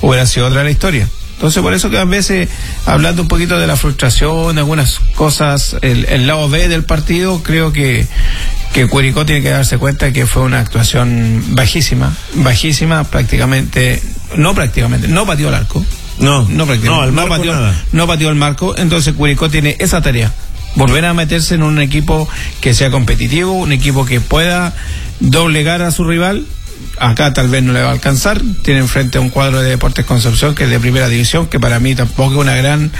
hubiera sido otra la historia. Entonces, por eso que a veces, hablando un poquito de la frustración, algunas cosas, el lado B del partido, creo que Curicó tiene que darse cuenta que fue una actuación bajísima, no pateó el arco. No pateó el marco, entonces Curicó tiene esa tarea. Volver a meterse en un equipo que sea competitivo, un equipo que pueda doblegar a su rival. Acá tal vez no le va a alcanzar, tiene enfrente a un cuadro de Deportes Concepción que es de primera división, que para mí tampoco es una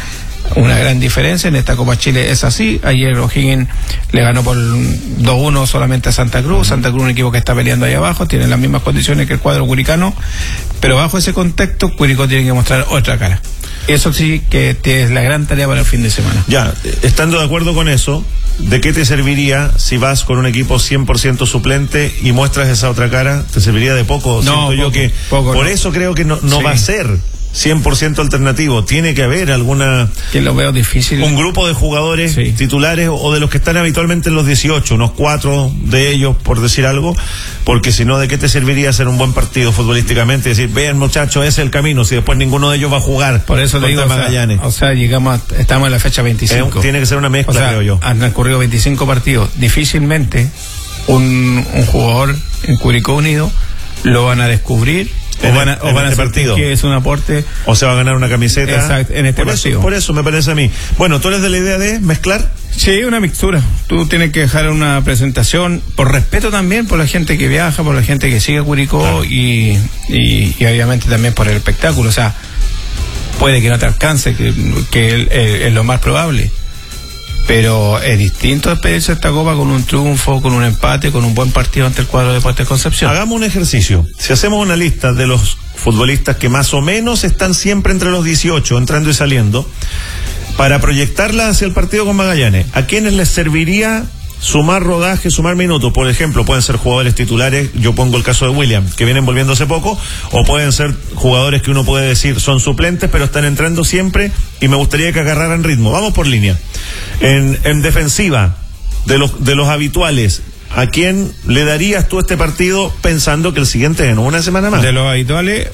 gran diferencia. En esta Copa Chile es así. Ayer O'Higgins le ganó por 2-1 solamente a Santa Cruz. Santa Cruz, un equipo que está peleando ahí abajo, tiene las mismas condiciones que el cuadro curicano, pero bajo ese contexto Curicó tiene que mostrar otra cara. Eso sí que es la gran tarea para el fin de semana. Ya, estando de acuerdo con eso, ¿de qué te serviría si vas con un equipo 100% suplente y muestras esa otra cara? ¿Te serviría de poco? No, Siento yo que por eso creo que no va a ser 100% alternativo. Tiene que haber que lo veo difícil, un grupo de jugadores titulares o de los que están habitualmente en los 18, unos 4 de ellos, por decir algo, porque si no, ¿de qué te serviría hacer un buen partido futbolísticamente? Decir, vean muchachos, ese es el camino, si después ninguno de ellos va a jugar. Por eso te digo, Magallanes. Estamos en la fecha 25. Tiene que ser una mezcla, creo yo. Han transcurrido 25 partidos. Difícilmente un jugador en Curicó Unido lo van a descubrir o van a hacer partido que es un aporte, o se va a ganar una camiseta. Exacto, en este partido. Por eso me parece a mí. Bueno, ¿tú eres de la idea de mezclar? Sí, una mixtura. Tú tienes que dejar una presentación por respeto también por la gente que viaja, por la gente que sigue Curicó, claro. y obviamente también por el espectáculo. O sea, puede que no te alcance, que es lo más probable, pero es distinto despedirse esta Copa con un triunfo, con un empate, con un buen partido ante el cuadro de Deportes Concepción. Hagamos un ejercicio. Si hacemos una lista de los futbolistas que más o menos están siempre entre los 18, entrando y saliendo, para proyectarla hacia el partido con Magallanes, ¿a quiénes les serviría sumar rodaje, sumar minutos? Por ejemplo, pueden ser jugadores titulares, yo pongo el caso de William, que vienen volviendo hace poco, o pueden ser jugadores que uno puede decir son suplentes, pero están entrando siempre y me gustaría que agarraran ritmo. Vamos por línea. En defensiva, de los habituales, ¿a quién le darías tú este partido pensando que el siguiente en una semana más? De los habituales,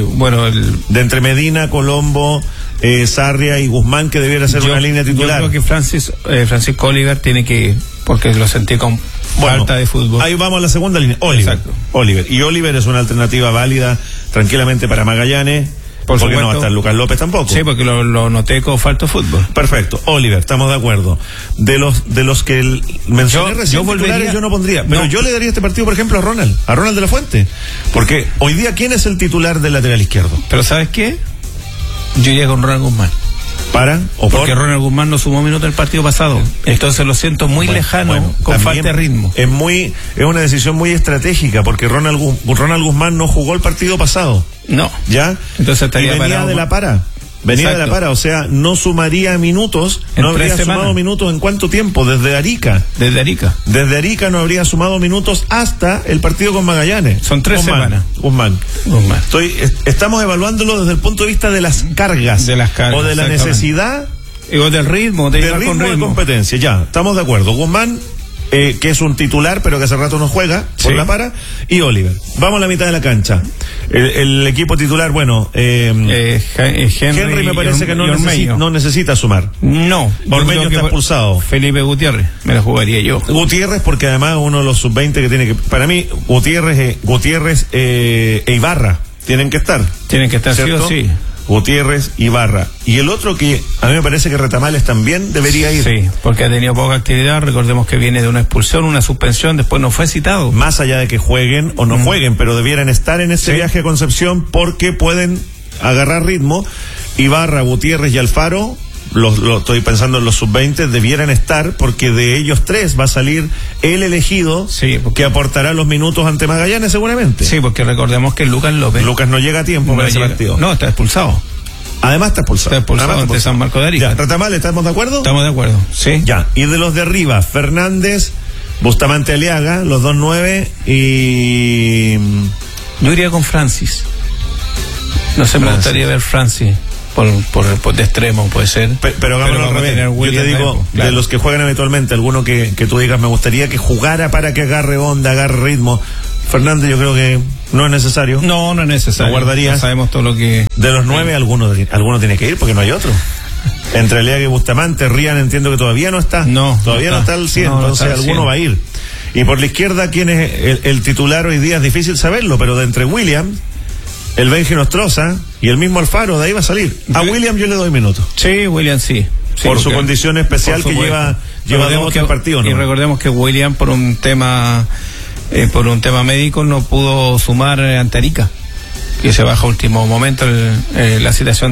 de entre Medina, Colombo, Sarria y Guzmán, que debiera ser una línea titular. Yo creo que Francisco Oliver tiene que, porque lo sentí con falta de fútbol. Ahí vamos a la segunda línea. Oliver. Y Oliver es una alternativa válida tranquilamente para Magallanes. Por porque supuesto. No va a estar Lucas López tampoco. Sí, porque lo noté con falta de fútbol. Perfecto. Oliver, estamos de acuerdo. De los que mencioné recién, yo no pondría. Pero yo le daría este partido, por ejemplo, a Ronald de la Fuente. Porque hoy día, ¿quién es el titular del lateral izquierdo? Pero ¿sabes qué? Yo iría con Ronald Guzmán. Porque Ronald Guzmán no sumó minutos el partido pasado, entonces lo siento muy lejano, con falta de ritmo. Es una decisión muy estratégica, porque Ronald Guzmán no jugó el partido pasado. No. ¿Ya? Entonces estaría y venía de la para. O sea, no sumaría minutos, no habría sumado minutos ¿en cuánto tiempo? Desde Arica no habría sumado minutos hasta el partido con Magallanes. Son 3 semanas. Guzmán. Estamos evaluándolo desde el punto de vista de las cargas, o de la necesidad, o del ritmo, de competencia. Ya, estamos de acuerdo. Guzmán, que es un titular, pero que hace rato no juega por la para, y Oliver. Vamos a la mitad de la cancha. El equipo titular, Henry me parece que no necesita sumar. No. Ormeño está expulsado. Felipe Gutiérrez, me la jugaría yo. Gutiérrez, porque además uno de los sub-20 que tiene que... Para mí, Gutiérrez e Ibarra tienen que estar. Tienen que estar, ¿cierto? Sí o sí. Gutiérrez, Ibarra. Y el otro que a mí me parece que Retamales también debería ir. Sí, porque ha tenido poca actividad. Recordemos que viene de una expulsión, una suspensión, después no fue citado. Más allá de que jueguen o no jueguen, pero debieran estar en este viaje a Concepción porque pueden agarrar ritmo. Ibarra, Gutiérrez y Alfaro, lo estoy pensando en los sub-20, debieran estar, porque de ellos 3 va a salir el elegido, que aportará los minutos ante Magallanes seguramente. Sí, porque recordemos que Lucas no llega a tiempo para ese partido. No, está expulsado. Además está expulsado ante San Marco de Arica. Ya, Retamal, ¿estamos de acuerdo? Estamos de acuerdo, sí. Ya, y de los de arriba, Fernández, Bustamante Aliaga, los 2-9 y... Yo iría con Francis. No sé, me gustaría ver Francis. Por de extremo puede ser, pero hagámoslo al revés. Yo te digo, de los que juegan habitualmente, alguno que tú digas me gustaría que jugara para que agarre onda, agarre ritmo. Fernández, yo creo que No es necesario. No es necesario. ¿Lo guardarías? No sabemos todo lo que... De los 9, alguno tiene que ir porque no hay otro. Entre Aliaga y Bustamante, Rian entiendo que todavía no está. Todavía no está al 100, entonces alguno va a ir. Y por la izquierda, ¿quién es el titular hoy día? Es difícil saberlo, pero de entre William, el Benji Nostroza y el mismo Alfaro, de ahí va a salir. A William yo le doy minutos. Sí, William sí. Por su condición especial que lleva 2 o 3 partidos. Y recordemos que William por un tema médico no pudo sumar ante Arica, que se baja a último momento la situación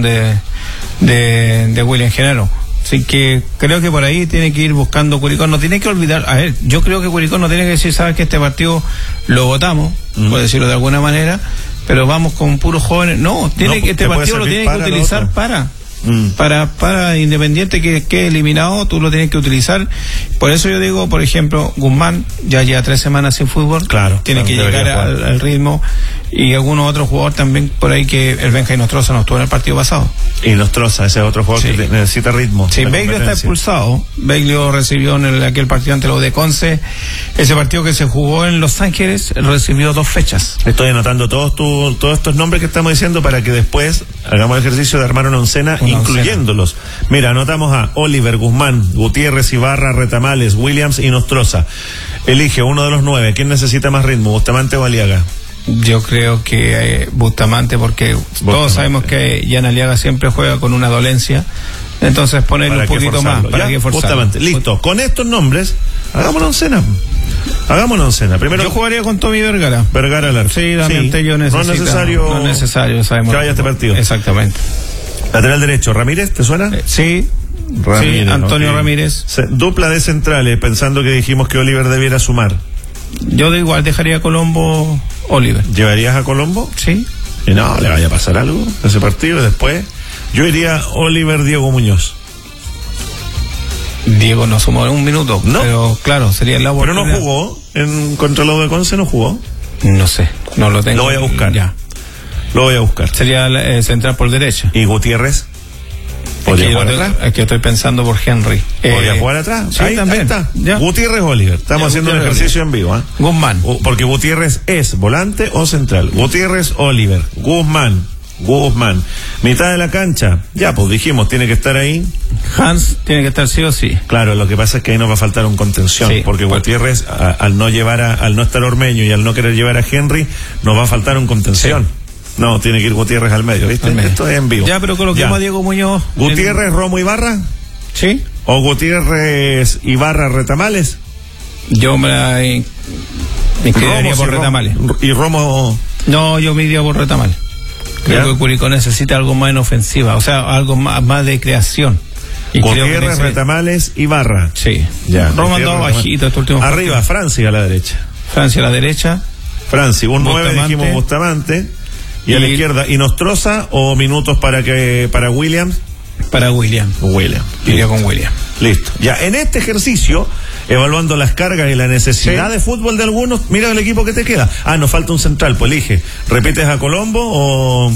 de William Genaro. Así que creo que por ahí tiene que ir buscando Curicó. No tiene que olvidar, yo creo que Curicó no tiene que decir, sabes que este partido lo votamos, por decirlo de alguna manera, pero vamos con puros jóvenes. No, este partido lo tiene que utilizar para Independiente que quede eliminado, tú lo tienes que utilizar. Por eso yo digo, por ejemplo, Guzmán ya lleva 3 semanas sin fútbol, tiene que llegar al ritmo, y algunos otros jugadores también por ahí, que el Benja Nostroza no estuvo en el partido pasado. Y Nostroza, ese es otro jugador que necesita ritmo. Sí, Beglio está expulsado. Beglio recibió en aquel partido ante los de Conce, ese partido que se jugó en Los Ángeles, recibió 2 fechas. Estoy anotando todos estos nombres que estamos diciendo para que después hagamos el ejercicio de armar una oncena, incluyéndolos. Mira, anotamos a Oliver, Guzmán, Gutiérrez, Ibarra, Retamales, Williams y Nostroza. Elige uno de los 9. ¿Quién necesita más ritmo, Bustamante o Aliaga? Yo creo que Bustamante, porque todos sabemos que Jan Aliaga siempre juega con una dolencia, entonces ponerle un poquito más para que forzarlo. Bustamante, listo. Con estos nombres, hagamos una oncena. Primero, yo jugaría con Tommy Vergara. Vergara al arco. Sí, Damián Tello necesita. No es necesario, sabemos que vaya este partido. Exactamente. Lateral derecho, Ramírez, ¿te suena? Sí. Ramírez, sí, Antonio Ramírez. Dupla de centrales, pensando que dijimos que Oliver debiera sumar. Yo de igual dejaría a Colombo, Oliver. ¿Llevarías a Colombo? Sí. Y no le vaya a pasar algo ese partido. Después yo iría Oliver, Diego Muñoz. Diego no sumó un minuto, ¿no? Pero claro, sería la oportunidad. Pero no jugó contra los de Conce, no jugó. No sé, no lo tengo. Lo voy a buscar. Ya. Lo voy a buscar. Sería central por derecha. ¿Y Gutiérrez? ¿Podría jugar atrás? Es que estoy pensando por Henry. ¿Podría jugar atrás? Sí, también. Ahí está. Ya. Gutiérrez, Oliver. Estamos haciendo un ejercicio en vivo. Guzmán. Porque Gutiérrez es volante o central. Gutiérrez, Oliver. Guzmán. Mitad de la cancha. Ya, pues dijimos, tiene que estar ahí. Hans tiene que estar sí o sí. Claro, lo que pasa es que ahí nos va a faltar un contención. Sí, porque Gutiérrez, al no estar Ormeño y al no querer llevar a Henry, nos va a faltar un contención. Sí. No, tiene que ir Gutiérrez al medio, ¿viste? Esto es en vivo. Ya, pero coloquemos a Diego Muñoz. ¿Gutiérrez, Romo, Ibarra? Sí. ¿O Gutiérrez, Ibarra, Retamales? Yo me inclinaría por Retamales. ¿Y Romo? No, yo me iría por Retamales. Creo que Curicó necesita algo más en ofensiva, o sea, algo más de creación. Y Gutiérrez, Retamales, Ibarra. Sí. Ya. Romo andaba bajito este último arriba, Francia a la derecha. Francia, un 9 dijimos Bustamante. Y a la izquierda, ¿y Nostroza o minutos para Williams? Para William. Iría con William. Listo. Ya, en este ejercicio, evaluando las cargas y la necesidad de fútbol de algunos, mira el equipo que te queda. Nos falta un central, pues elige. ¿Repites a Colombo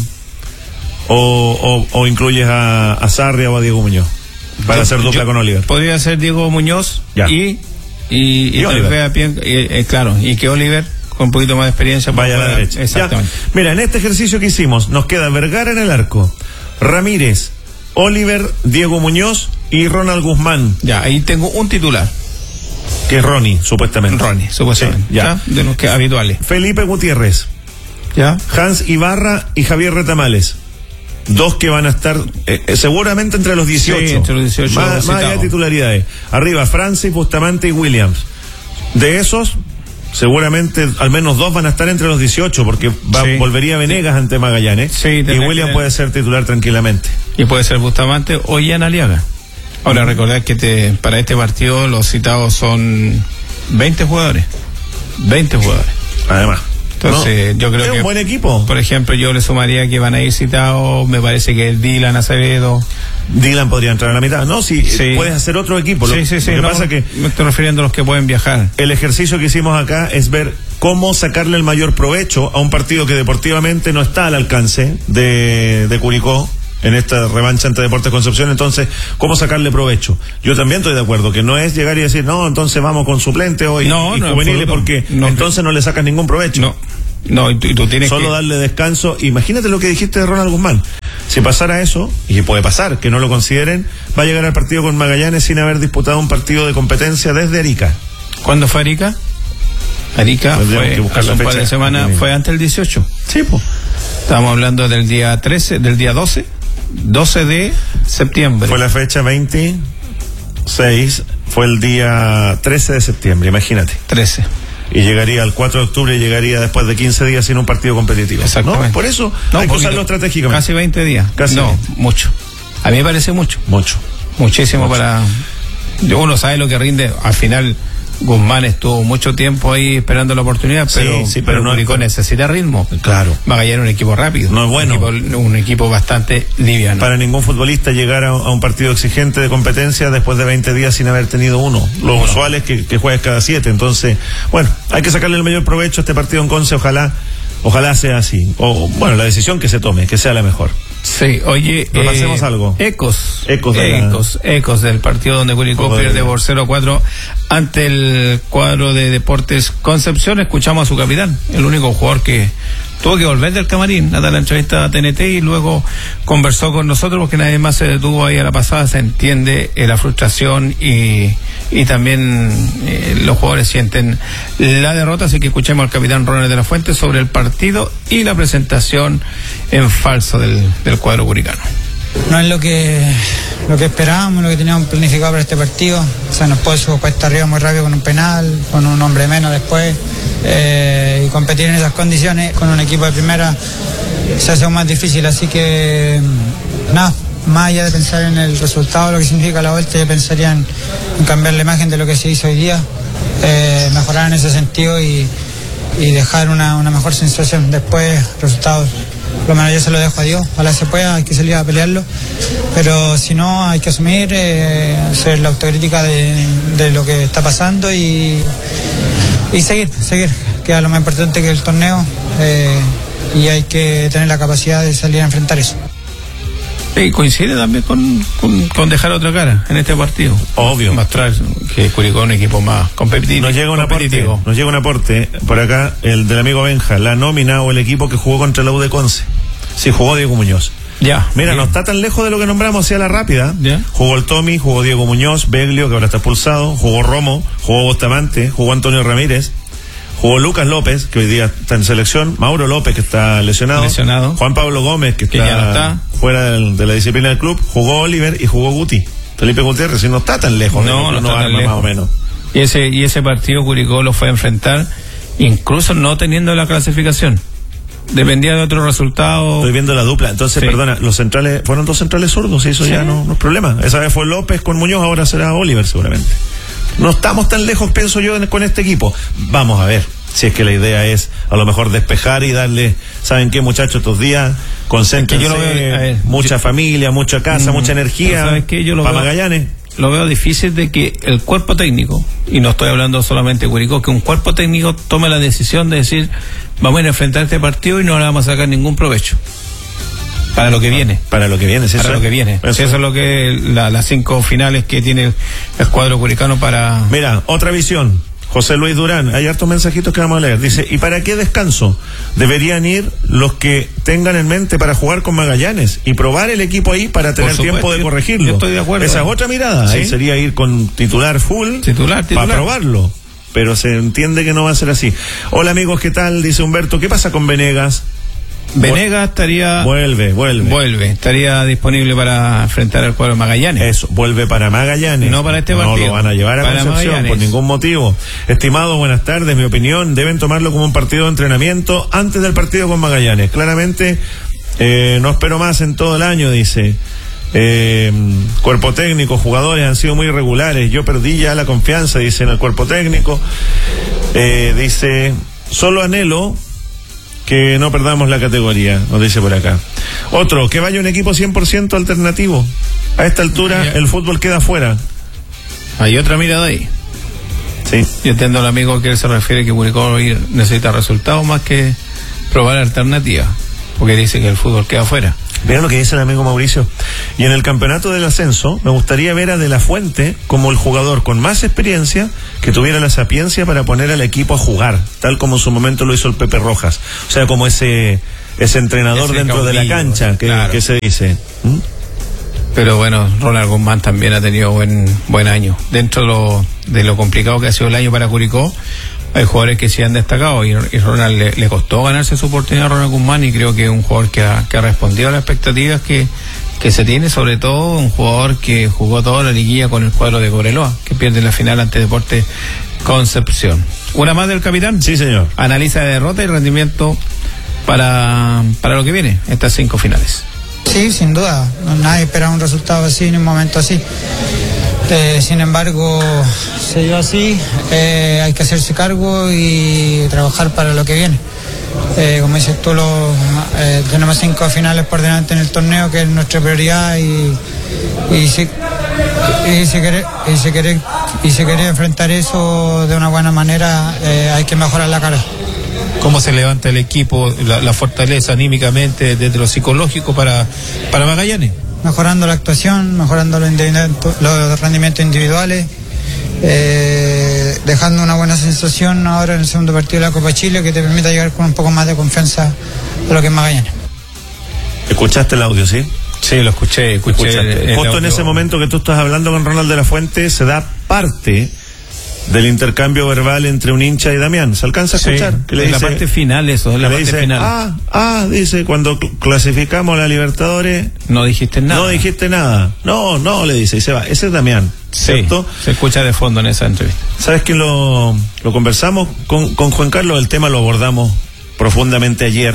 o incluyes a Sarria o a Diego Muñoz? Para hacer dupla con Oliver. Podría ser Diego Muñoz y Oliver. Claro, y que Oliver, con un poquito más de experiencia, vaya a la derecha. Exactamente. Ya. Mira, en este ejercicio que hicimos, nos queda Vergara en el arco, Ramírez, Oliver, Diego Muñoz y Ronald Guzmán. Ya, ahí tengo un titular. Que es Ronnie, supuestamente. Sí, ya. De los que habituales. Felipe Gutiérrez. Ya. Hans Ibarra y Javier Retamales. 2 que van a estar seguramente entre los 18. Sí, entre los 18. Más allá de titularidades. Arriba, Francis, Bustamante y Williams. De esos, seguramente al menos 2 van a estar entre los 18, porque volvería Venegas ante Magallanes. Sí, y Williams puede ser titular tranquilamente. Y puede ser Bustamante o Jan Aliaga. Ahora, recordad que para este partido los citados son 20 jugadores. Además. Entonces, yo creo que es un buen equipo. Por ejemplo, yo le sumaría que van a ir citados, me parece que Dylan Acevedo. Dylan podría entrar a la mitad. No, sí. Puedes hacer otro equipo. Lo que pasa que me estoy refiriendo a los que pueden viajar. El ejercicio que hicimos acá es ver cómo sacarle el mayor provecho a un partido que deportivamente no está al alcance de Curicó en esta revancha ante Deportes Concepción. Entonces, ¿cómo sacarle provecho? Yo también estoy de acuerdo que no es llegar y decir, no, entonces vamos con suplente hoy y juveniles, porque entonces no le sacas ningún provecho. No, y tú tienes solo darle descanso. Imagínate lo que dijiste de Ronald Guzmán. Si pasara eso, y puede pasar, que no lo consideren, va a llegar al partido con Magallanes sin haber disputado un partido de competencia desde Arica. ¿Cuándo fue Arica? Arica fue hace un par de semanas, fue antes del 18. Sí, pues. Estábamos hablando del día 12 de septiembre. Fue la fecha 26, fue el día 13 de septiembre, imagínate. 13. Y llegaría al 4 de octubre, llegaría después de 15 días sin un partido competitivo. Exactamente. ¿No? Por eso hay que usarlo estratégicamente. Casi 20 días. Casi no, 20. Mucho. A mí me parece mucho. Muchísimo para... Uno sabe lo que rinde. Al final, Guzmán estuvo mucho tiempo ahí esperando la oportunidad, pero Curicó necesita ritmo. Claro. Magallanes es un equipo rápido. No es bueno. Un equipo bastante liviano. Para ningún futbolista llegar a un partido exigente de competencia después de 20 días sin haber tenido uno. Lo usual es que juegues cada 7. Entonces, bueno, hay que sacarle el mayor provecho a este partido en Conce. Ojalá sea así. O, bueno, la decisión que se tome, que sea la mejor. Sí, oye, hacemos algo. Ecos del partido donde Curicó pierde por 0-4 ante el cuadro de Deportes Concepción. Escuchamos a su capitán, el único jugador que tuvo que volver del camarín a dar la entrevista a TNT y luego conversó con nosotros porque nadie más se detuvo ahí a la pasada. Se entiende la frustración y también los jugadores sienten la derrota, así que escuchemos al capitán Ronald de la Fuente sobre el partido y la presentación en falso del cuadro curicano. No es lo que esperábamos, lo que teníamos planificado para este partido. Se nos puso cuesta arriba muy rápido con un penal, con un hombre menos después, y competir en esas condiciones con un equipo de primera se hace aún más difícil, así que nada, más allá de pensar en el resultado, lo que significa la vuelta, yo pensaría en cambiar la imagen de lo que se hizo hoy día, mejorar en ese sentido y dejar una mejor sensación. Después, resultados, por lo menos yo se lo dejo a Dios, ojalá se pueda, hay que salir a pelearlo, pero si no, hay que asumir, hacer la autocrítica de lo que está pasando y seguir, que es lo más importante que el torneo, y hay que tener la capacidad de salir a enfrentar eso. Y coincide también con dejar otra cara en este partido. Obvio. Mostrar que Curicó es un equipo más competitivo. Nos llega un aporte por acá, el del amigo Benja, la nómina o el equipo que jugó contra la U de Conce. Sí, jugó Diego Muñoz. Ya. Mira, no está tan lejos de lo que nombramos, hacia la rápida. Ya. Jugó el Tommy, jugó Diego Muñoz, Beglio, que ahora está expulsado, jugó Romo, jugó Bustamante, jugó Antonio Ramírez, jugó Lucas López, que hoy día está en selección, Mauro López, que está lesionado. Juan Pablo Gómez, que ya no está fuera de la disciplina del club, jugó Oliver y jugó Guti. Felipe Gutiérrez, y no está tan lejos. No está tan lejos. Más o menos. Y ese partido Curicó lo fue a enfrentar, incluso no teniendo la clasificación. Dependía de otro resultado. Estoy viendo la dupla. Entonces, sí. Perdona, los centrales, fueron 2 centrales zurdos, y eso sí. Ya no es problema. Esa vez fue López con Muñoz, ahora será Oliver seguramente. No estamos tan lejos, pienso yo, con este equipo. Vamos a ver si es que la idea es a lo mejor despejar y darle, ¿saben qué, muchachos? Estos días concéntrense, mucha familia, mucha casa, mucha energía. ¿Sabes qué? Yo para Magallanes. Lo veo difícil de que el cuerpo técnico, y no estoy hablando solamente de Curicó, que un cuerpo técnico tome la decisión de decir, vamos a ir a enfrentar este partido y no le vamos a sacar ningún provecho. Para lo que viene. Para lo que viene, sí. Para lo que viene. Eso es lo que las 5 finales que tiene el cuadro curicano para... Mira, otra visión. José Luis Durán, hay hartos mensajitos que vamos a leer. Dice, ¿y para qué descanso? Deberían ir los que tengan en mente para jugar con Magallanes y probar el equipo ahí para tener tiempo de corregirlo. Yo estoy de acuerdo. Esa es otra mirada. ¿Sí? Ahí sería ir con titular full. Titular. Para probarlo. Pero se entiende que no va a ser así. Hola amigos, ¿qué tal? Dice Humberto, ¿qué pasa con Venegas? Venegas estaría... Vuelve. Estaría disponible para enfrentar al cuadro Magallanes. Eso, vuelve para Magallanes. No para este partido. No lo van a llevar a Concepción Magallanes. Por ningún motivo. Estimado, buenas tardes. Mi opinión, deben tomarlo como un partido de entrenamiento antes del partido con Magallanes. Claramente, no espero más en todo el año, dice. Cuerpo técnico, jugadores han sido muy irregulares. Yo perdí ya la confianza, dice, en el cuerpo técnico. Dice, solo anhelo que no perdamos la categoría, nos dice por acá. Otro, que vaya un equipo 100% alternativo. A esta altura el fútbol queda fuera. Hay otra mirada ahí. Sí. Yo entiendo al amigo que él se refiere que Curicó necesita resultados más que probar alternativas, porque dice que el fútbol queda fuera. Vean lo que dice el amigo Mauricio. Y en el campeonato del ascenso me gustaría ver a De La Fuente como el jugador con más experiencia que tuviera la sapiencia para poner al equipo a jugar, tal como en su momento lo hizo el Pepe Rojas. O sea, como ese entrenador ese dentro caudillo, de la cancha claro. que se dice. Pero bueno, Ronald Guzmán también ha tenido buen año. Dentro de lo complicado que ha sido el año para Curicó, hay jugadores que sí han destacado y Ronald le costó ganarse su oportunidad a Ronald Guzmán, y creo que es un jugador que ha respondido a las expectativas que se tiene, sobre todo un jugador que jugó toda la liguilla con el cuadro de Cobreloa, que pierde la final ante Deportes Concepción. Una más del capitán. Sí, señor. Analiza de derrota y rendimiento para lo que viene, estas 5 finales. Sí, sin duda. Nadie esperaba un resultado así en un momento así. Sin embargo, se dio así. Hay que hacerse cargo y trabajar para lo que viene. Como dices tú, tenemos 5 finales por delante en el torneo, que es nuestra prioridad, y si quiere enfrentar eso de una buena manera, hay que mejorar la cara. ¿Cómo se levanta el equipo, la fortaleza anímicamente desde lo psicológico para Magallanes? Mejorando la actuación, mejorando los rendimientos individuales, dejando una buena sensación ahora en el segundo partido de la Copa Chile, que te permita llegar con un poco más de confianza a lo que es Magallanes. ¿Escuchaste el audio, sí? Sí, lo escuché. Justo en ese momento que tú estás hablando con Ronald de la Fuente, se da parte del intercambio verbal entre un hincha y Damián. ¿Se alcanza a escuchar? Sí, que le dice, la parte final, eso, la parte dice, final. Dice, cuando clasificamos a la Libertadores... No dijiste nada. No dijiste nada. No, le dice, y se va. Ese es Damián, ¿cierto? Sí, se escucha de fondo en esa entrevista. ¿Sabes que lo conversamos con Juan Carlos? El tema lo abordamos profundamente ayer,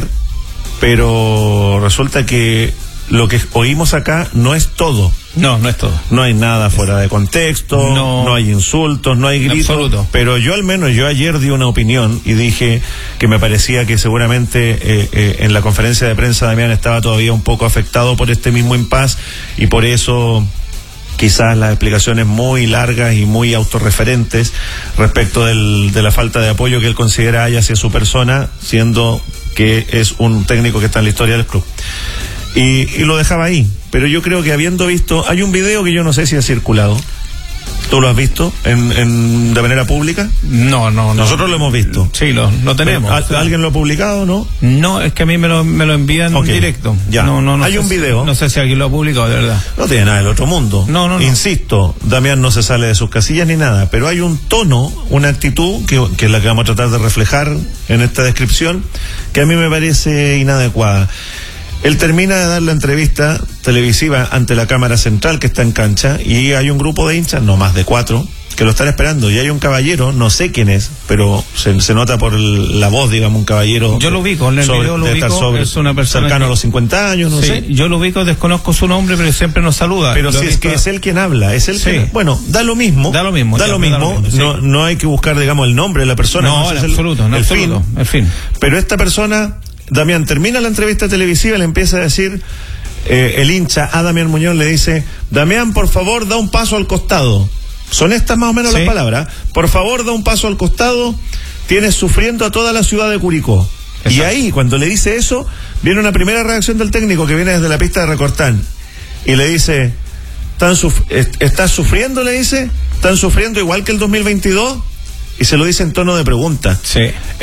pero resulta que lo que oímos acá no es todo. No es todo. No hay nada fuera de contexto, no hay insultos, no hay gritos. Absoluto. Pero yo ayer di una opinión y dije que me parecía que seguramente en la conferencia de prensa Damián estaba todavía un poco afectado por este mismo impas, y por eso quizás las explicaciones muy largas y muy autorreferentes respecto de la falta de apoyo que él considera hay hacia su persona, siendo que es un técnico que está en la historia del club. Y lo dejaba ahí, pero yo creo que habiendo visto, hay un video que yo no sé si ha circulado. ¿Tú lo has visto de manera pública? No. Nosotros lo hemos visto. Sí, lo tenemos. ¿Alguien lo ha publicado, no? No, es que a mí me lo envían directo. Ya. No hay un video. No sé si alguien lo ha publicado, de verdad. No tiene nada del otro mundo. No. Insisto, Damián no se sale de sus casillas ni nada, pero hay un tono, una actitud, que es la que vamos a tratar de reflejar en esta descripción, que a mí me parece inadecuada. Él termina de dar la entrevista televisiva ante la cámara central que está en cancha, y hay un grupo de hinchas, no más de 4, que lo están esperando, y hay un caballero, no sé quién es, pero se nota por la voz, digamos, un caballero. Yo lo ubico, en el video lo ubico, es una persona cercano a los 50 años, no sé. Yo lo ubico, desconozco su nombre, pero siempre nos saluda. Pero si es que es él quien habla, es él quien... Bueno, da lo mismo. Sí. No hay que buscar, digamos, el nombre de la persona. No, en absoluto, el fin. Pero esta persona... Damián termina la entrevista televisiva y le empieza a decir, el hincha a Damián Muñoz le dice, Damián, por favor, da un paso al costado. Son estas más o menos las palabras. Por favor, da un paso al costado, tienes sufriendo a toda la ciudad de Curicó. Exacto. Y ahí, cuando le dice eso, viene una primera reacción del técnico que viene desde la pista de Recortán y le dice, ¿estás sufriendo? Le dice, ¿están sufriendo igual que el 2022? Y se lo dice en tono de pregunta. Sí.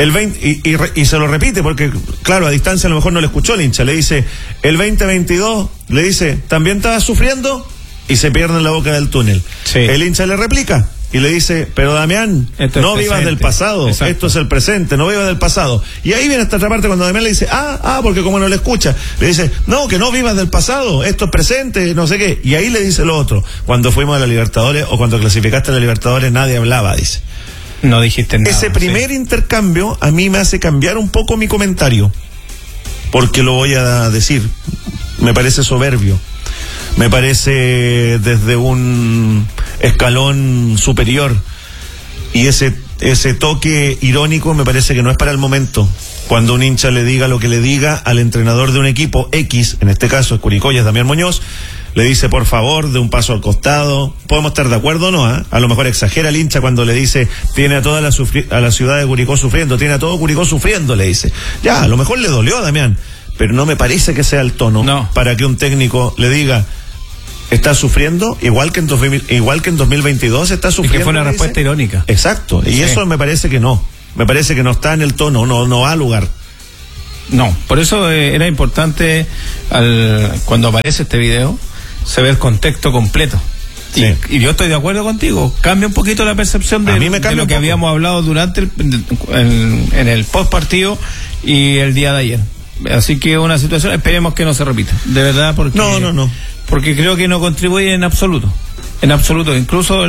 Y se lo repite porque, claro, a distancia a lo mejor no le escuchó el hincha. Le dice, el 2022, le dice, ¿también estabas sufriendo? Y se pierde en la boca del túnel. Sí. El hincha le replica y le dice, pero Damián, no vivas del pasado. Exacto. Esto es el presente, no vivas del pasado. Y ahí viene esta otra parte cuando Damián le dice, porque como no le escucha, le dice, no, que no vivas del pasado, esto es presente, no sé qué. Y ahí le dice lo otro, cuando fuimos a la Libertadores o cuando clasificaste a la Libertadores nadie hablaba, dice. No dijiste nada. Ese primer intercambio a mí me hace cambiar un poco mi comentario, porque lo voy a decir, me parece soberbio, me parece desde un escalón superior, y ese toque irónico me parece que no es para el momento. Cuando un hincha le diga lo que le diga al entrenador de un equipo X, en este caso es Curicó y es Damián Muñoz, le dice, por favor, de un paso al costado. Podemos estar de acuerdo o no, A lo mejor exagera el hincha cuando le dice, tiene a toda la ciudad de Curicó sufriendo, tiene a todo Curicó sufriendo, le dice. Ya, a lo mejor le dolió a Damián, pero no me parece que sea el tono para que un técnico le diga, está sufriendo, igual que en 2022 está sufriendo. Y que fue una respuesta irónica. Exacto, y eso me parece que no está en el tono, no va al lugar. No, por eso era importante cuando aparece este video se ve el contexto completo. Sí. Y yo estoy de acuerdo contigo, cambia un poquito la percepción de lo que habíamos hablado durante en el post partido y el día de ayer. Así que una situación, esperemos que no se repita, de verdad, porque no. Porque creo que no contribuye en absoluto, incluso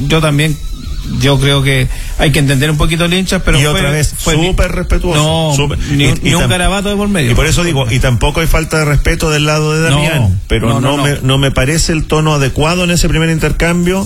yo creo que hay que entender un poquito el hincha, pero otra vez súper respetuoso, ni un garabato de por medio. Y por eso digo, y tampoco hay falta de respeto del lado de Damián, pero no me parece el tono adecuado en ese primer intercambio,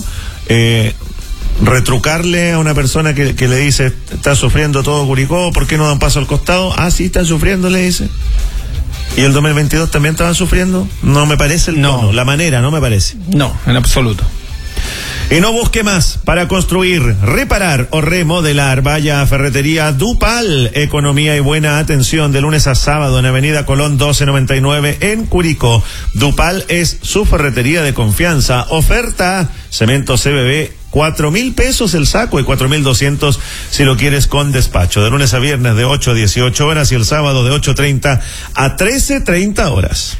retrucarle a una persona que le dice, está sufriendo todo Curicó, ¿por qué no da un paso al costado? Ah, sí, están sufriendo, le dice. ¿Y el 2022 también estaban sufriendo? No me parece el tono, la manera, no me parece. No, en absoluto. Y no busque más para construir, reparar o remodelar. Vaya a Ferretería Dupal. Economía y buena atención de lunes a sábado en Avenida Colón 1299 en Curicó. Dupal es su ferretería de confianza. Oferta: cemento CBB, 4.000 pesos el saco y 4.200 si lo quieres con despacho. De lunes a viernes de 8 a 18 horas y el sábado de 8:30 a 13:30 horas.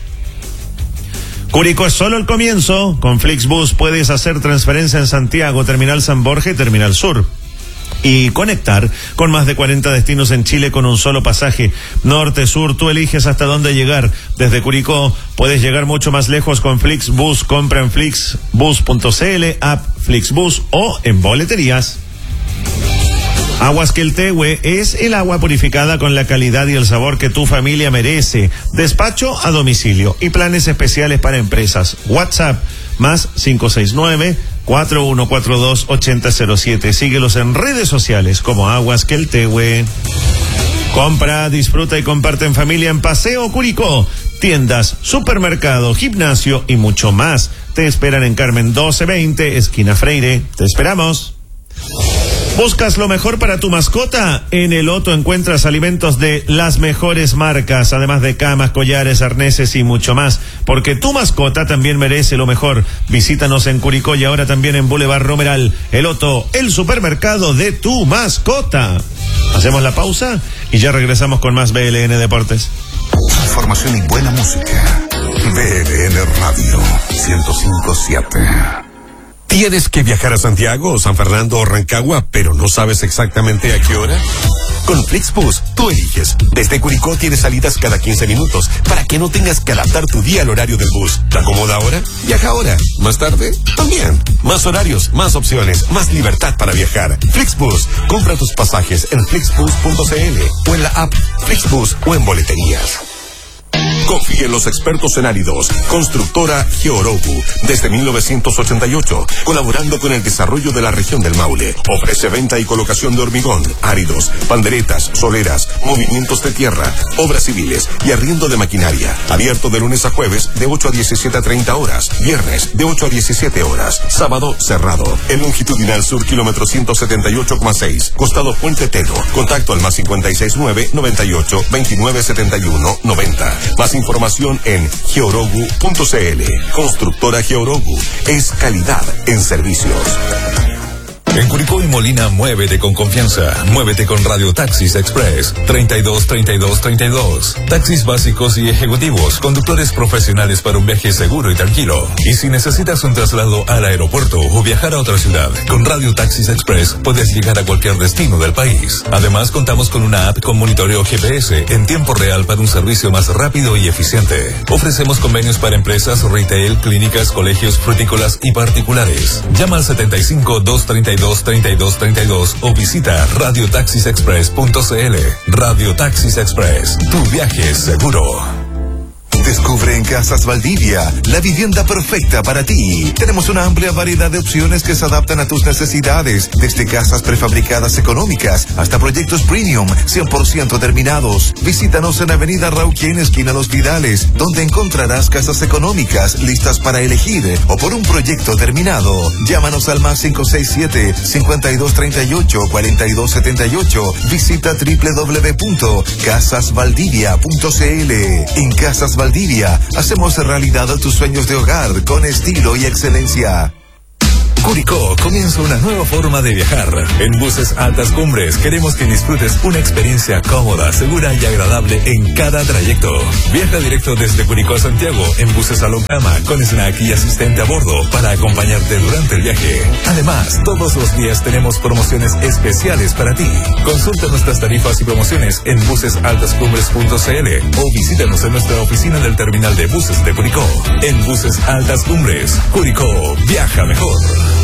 Curicó es solo el comienzo. Con Flixbus puedes hacer transferencia en Santiago, Terminal San Borja y Terminal Sur, y conectar con más de 40 destinos en Chile con un solo pasaje. Norte, sur, tú eliges hasta dónde llegar. Desde Curicó puedes llegar mucho más lejos con Flixbus. Compra en flixbus.cl, app Flixbus o en boleterías. Aguas Queltehue es el agua purificada con la calidad y el sabor que tu familia merece. Despacho a domicilio y planes especiales para empresas. WhatsApp más 569-4142-8007. Síguelos en redes sociales como Aguas Queltehue. Compra, disfruta y comparte en familia en Paseo Curicó. Tiendas, supermercado, gimnasio y mucho más. Te esperan en Carmen 1220, esquina Freire. Te esperamos. ¿Buscas lo mejor para tu mascota? En El Otto encuentras alimentos de las mejores marcas, además de camas, collares, arneses y mucho más, porque tu mascota también merece lo mejor. Visítanos en Curicó y ahora también en Boulevard Romeral. El Otto, el supermercado de tu mascota. Hacemos la pausa y ya regresamos con más BLN Deportes. Información y buena música. BLN Radio 105.7. ¿Tienes que viajar a Santiago, San Fernando o Rancagua, pero no sabes exactamente a qué hora? Con Flixbus, tú eliges. Desde Curicó tienes salidas cada 15 minutos para que no tengas que adaptar tu día al horario del bus. ¿Te acomoda ahora? Viaja ahora. ¿Más tarde? También. Más horarios, más opciones, más libertad para viajar. Flixbus. Compra tus pasajes en flixbus.cl o en la app Flixbus o en boleterías. Confíe en los expertos en áridos. Constructora Georogu, desde 1988, colaborando con el desarrollo de la región del Maule. Ofrece venta y colocación de hormigón, áridos, panderetas, soleras, movimientos de tierra, obras civiles y arriendo de maquinaria. Abierto de lunes a jueves de 8 a 17:30 horas, viernes de 8 a 17 horas, sábado cerrado. En longitudinal sur, kilómetro 178,6, costado Puente Teno. Contacto al más 569 98 29 71 90. Más información en georogu.cl. Constructora Georogu es calidad en servicios. En Curicó y Molina, muévete con confianza. Muévete con Radio Taxis Express 323232. Taxis básicos y ejecutivos, conductores profesionales para un viaje seguro y tranquilo. Y si necesitas un traslado al aeropuerto o viajar a otra ciudad, con Radio Taxis Express puedes llegar a cualquier destino del país. Además, contamos con una app con monitoreo GPS en tiempo real para un servicio más rápido y eficiente. Ofrecemos convenios para empresas, retail, clínicas, colegios, frutícolas y particulares. Llama al 75-232-3232 o visita radiotaxisexpress.cl. Radio Taxis Express, tu viaje es seguro. Descubre en Casas Valdivia la vivienda perfecta para ti. Tenemos una amplia variedad de opciones que se adaptan a tus necesidades, desde casas prefabricadas económicas hasta proyectos premium 100% terminados. Visítanos en Avenida Rauquén, esquina Los Vidales, donde encontrarás casas económicas listas para elegir o por un proyecto terminado. Llámanos al más 567-5238-4278. Visita www.casasvaldivia.cl. En Casas Valdivia Valdivia, hacemos realidad tus sueños de hogar con estilo y excelencia. Curicó comienza una nueva forma de viajar. En Buses Altas Cumbres queremos que disfrutes una experiencia cómoda, segura y agradable en cada trayecto. Viaja directo desde Curicó a Santiago en buses a Cama con snack y asistente a bordo para acompañarte durante el viaje. Además, todos los días tenemos promociones especiales para ti. Consulta nuestras tarifas y promociones en busesaltascumbres.cl o visítanos en nuestra oficina del terminal de buses de Curicó. En Buses Altas Cumbres, Curicó, viaja mejor.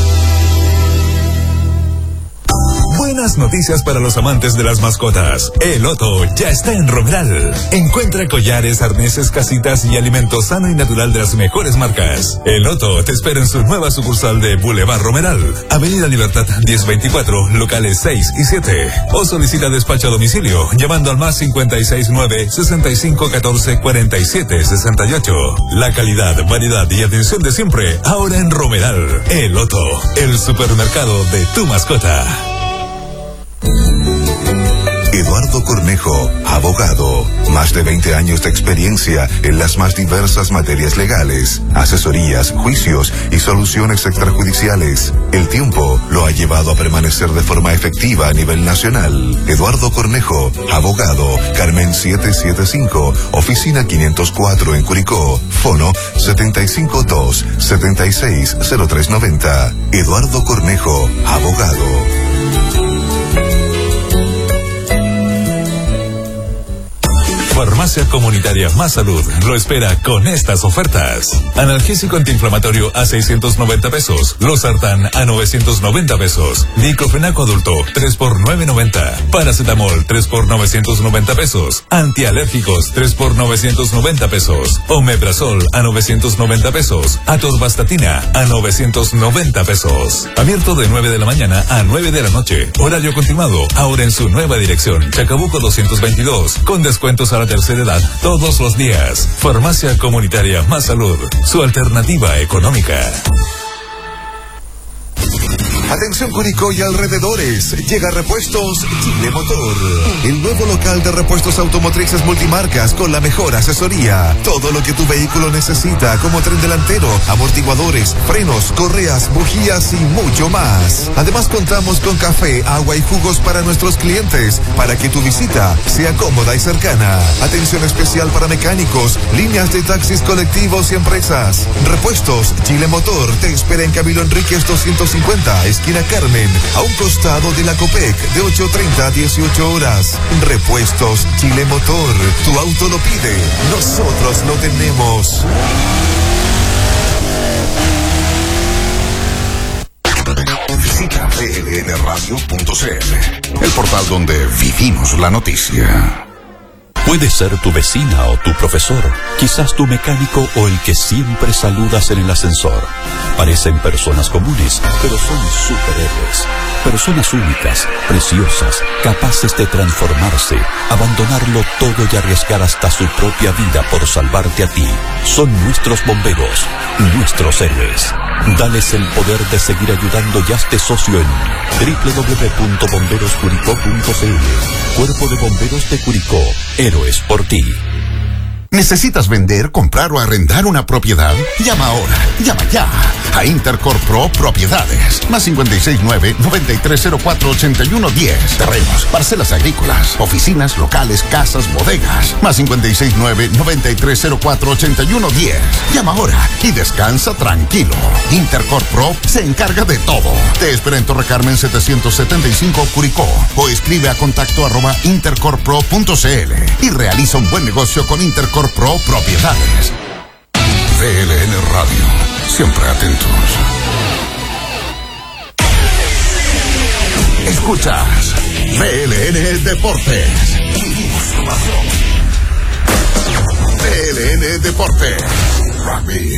Buenas noticias para los amantes de las mascotas. El Otto ya está en Romeral. Encuentra collares, arneses, casitas y alimento sano y natural de las mejores marcas. El Otto te espera en su nueva sucursal de Boulevard Romeral, Avenida Libertad 1024, locales 6 y 7. O solicita despacho a domicilio llamando al más 569-6514-4768. La calidad, variedad y atención de siempre, ahora en Romeral. El Otto, el supermercado de tu mascota. Eduardo Cornejo, abogado. Más de 20 años de experiencia en las más diversas materias legales, asesorías, juicios y soluciones extrajudiciales. El tiempo lo ha llevado a permanecer de forma efectiva a nivel nacional. Eduardo Cornejo, abogado. Carmen 775, oficina 504 en Curicó. Fono 752-760390. Eduardo Cornejo, abogado. Farmacia Comunitaria Más Salud lo espera con estas ofertas. Analgésico antiinflamatorio a 690 pesos. Losartán a 990 pesos. Diclofenaco adulto 3 por 990. Paracetamol 3 por 990 pesos. Antialérgicos 3 por 990 pesos. Omeprazol a 990 pesos. Atorvastatina a 990 pesos. Abierto de 9 de la mañana a 9 de la noche. Horario continuado. Ahora en su nueva dirección. Chacabuco 222. Con descuentos a la tercera edad todos los días. Farmacia Comunitaria Más Salud, su alternativa económica. Atención Curicó y alrededores, llega Repuestos Chile Motor, el nuevo local de repuestos automotrices multimarcas con la mejor asesoría. Todo lo que tu vehículo necesita, como tren delantero, amortiguadores, frenos, correas, bujías y mucho más. Además contamos con café, agua y jugos para nuestros clientes, para que tu visita sea cómoda y cercana. Atención especial para mecánicos, líneas de taxis colectivos y empresas. Repuestos Chile Motor te espera en Camilo Enríquez 250, esquina Carmen, a un costado de la Copec, de 8:30 a 18 horas. Repuestos Chile Motor, tu auto lo pide, nosotros lo tenemos. Visita plnradio.cl, el portal donde vivimos la noticia. Puede ser tu vecina o tu profesor, quizás tu mecánico o el que siempre saludas en el ascensor. Parecen personas comunes, pero son superhéroes. Personas únicas, preciosas, capaces de transformarse, abandonarlo todo y arriesgar hasta su propia vida por salvarte a ti. Son nuestros bomberos, nuestros héroes. Dales el poder de seguir ayudando y hazte socio en www.bomberoscuricó.cl. Cuerpo de Bomberos de Curicó. Héroes por ti. ¿Necesitas vender, comprar o arrendar una propiedad? Llama ahora, llama ya a Intercorp Pro Propiedades. Más 569-9304-8110. Terrenos, parcelas agrícolas, oficinas, locales, casas, bodegas. Más 569-9304-8110. Llama ahora y descansa tranquilo. Intercorp Pro se encarga de todo. Te espera en Torre Carmen 775 Curicó o escribe a contacto@intercorppro.cl y realiza un buen negocio con Intercorp Pro Propiedades. VLN Radio, siempre atentos. Escuchas VLN Deportes. VLN Deportes. Rugby.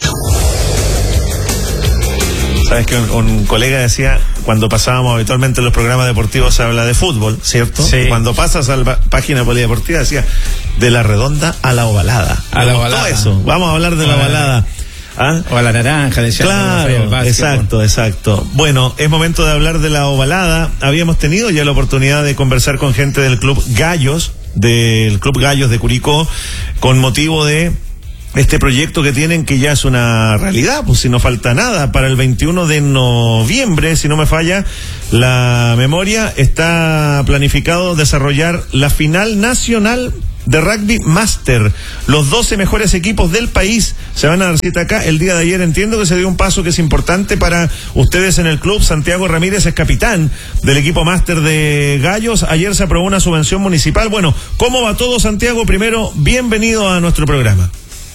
Sabes que un colega decía, cuando pasábamos habitualmente en los programas deportivos se habla de fútbol, ¿cierto? Sí. Cuando pasas a la página polideportiva decía, de la redonda a la ovalada. A la ovalada. Eso. Vamos a hablar de la ovalada. ¿Ah? O a la naranja, decía. Claro, exacto. Bueno, es momento de hablar de la ovalada. Habíamos tenido ya la oportunidad de conversar con gente del club Gallos, del Club Gallos de Curicó con motivo de este proyecto que tienen, que ya es una realidad, pues si no falta nada, para el 21 de noviembre, si no me falla la memoria, está planificado desarrollar la final nacional de Rugby Master. Los 12 mejores equipos del país se van a dar cita acá. El día de ayer entiendo que se dio un paso que es importante para ustedes en el club. Santiago Ramírez es capitán del equipo Master de Gallos. Ayer se aprobó una subvención municipal. Bueno, ¿cómo va todo, Santiago? Primero, bienvenido a nuestro programa.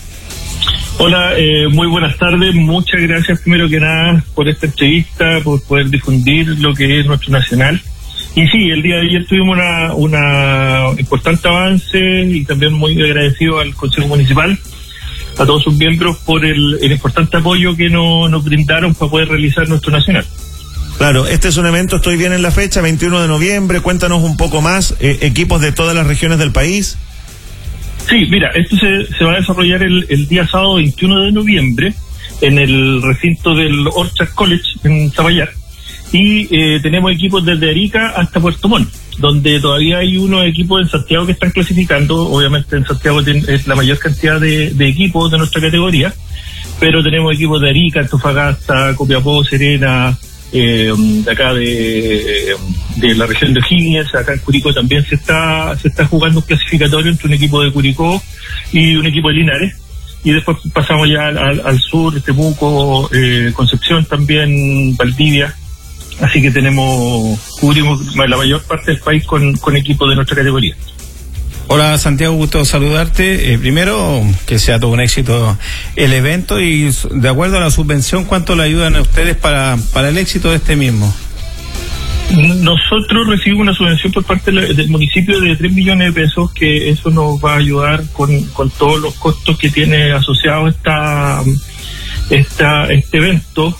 Hola, muy buenas tardes. Muchas gracias primero que nada por esta entrevista, por poder difundir lo que es nuestro nacional. Y sí, el día de ayer tuvimos una importante avance y también muy agradecido al Consejo Municipal, a todos sus miembros por el importante apoyo que nos brindaron para poder realizar nuestro nacional. Claro, este es un evento, estoy bien en la fecha, 21 de noviembre, cuéntanos un poco más, equipos de todas las regiones del país. Sí, mira, esto se va a desarrollar el día sábado 21 de noviembre en el recinto del Orchard College en Zapallar, y tenemos equipos desde Arica hasta Puerto Montt, donde todavía hay unos equipos en Santiago que están clasificando. Obviamente en Santiago es la mayor cantidad de equipos de nuestra categoría, pero tenemos equipos de Arica, Antofagasta, Copiapó, Serena, de acá de la región de O'Higgins. Acá en Curicó también se está jugando un clasificatorio entre un equipo de Curicó y un equipo de Linares, y después pasamos ya al sur, Temuco, Concepción también, Valdivia. Así que cubrimos la mayor parte del país con equipos de nuestra categoría. Hola Santiago, gusto saludarte. Primero, que sea todo un éxito el evento, y de acuerdo a la subvención, ¿cuánto le ayudan a ustedes para el éxito de este mismo? Nosotros recibimos una subvención por parte del municipio de 3 millones de pesos, que eso nos va a ayudar con todos los costos que tiene asociado este evento.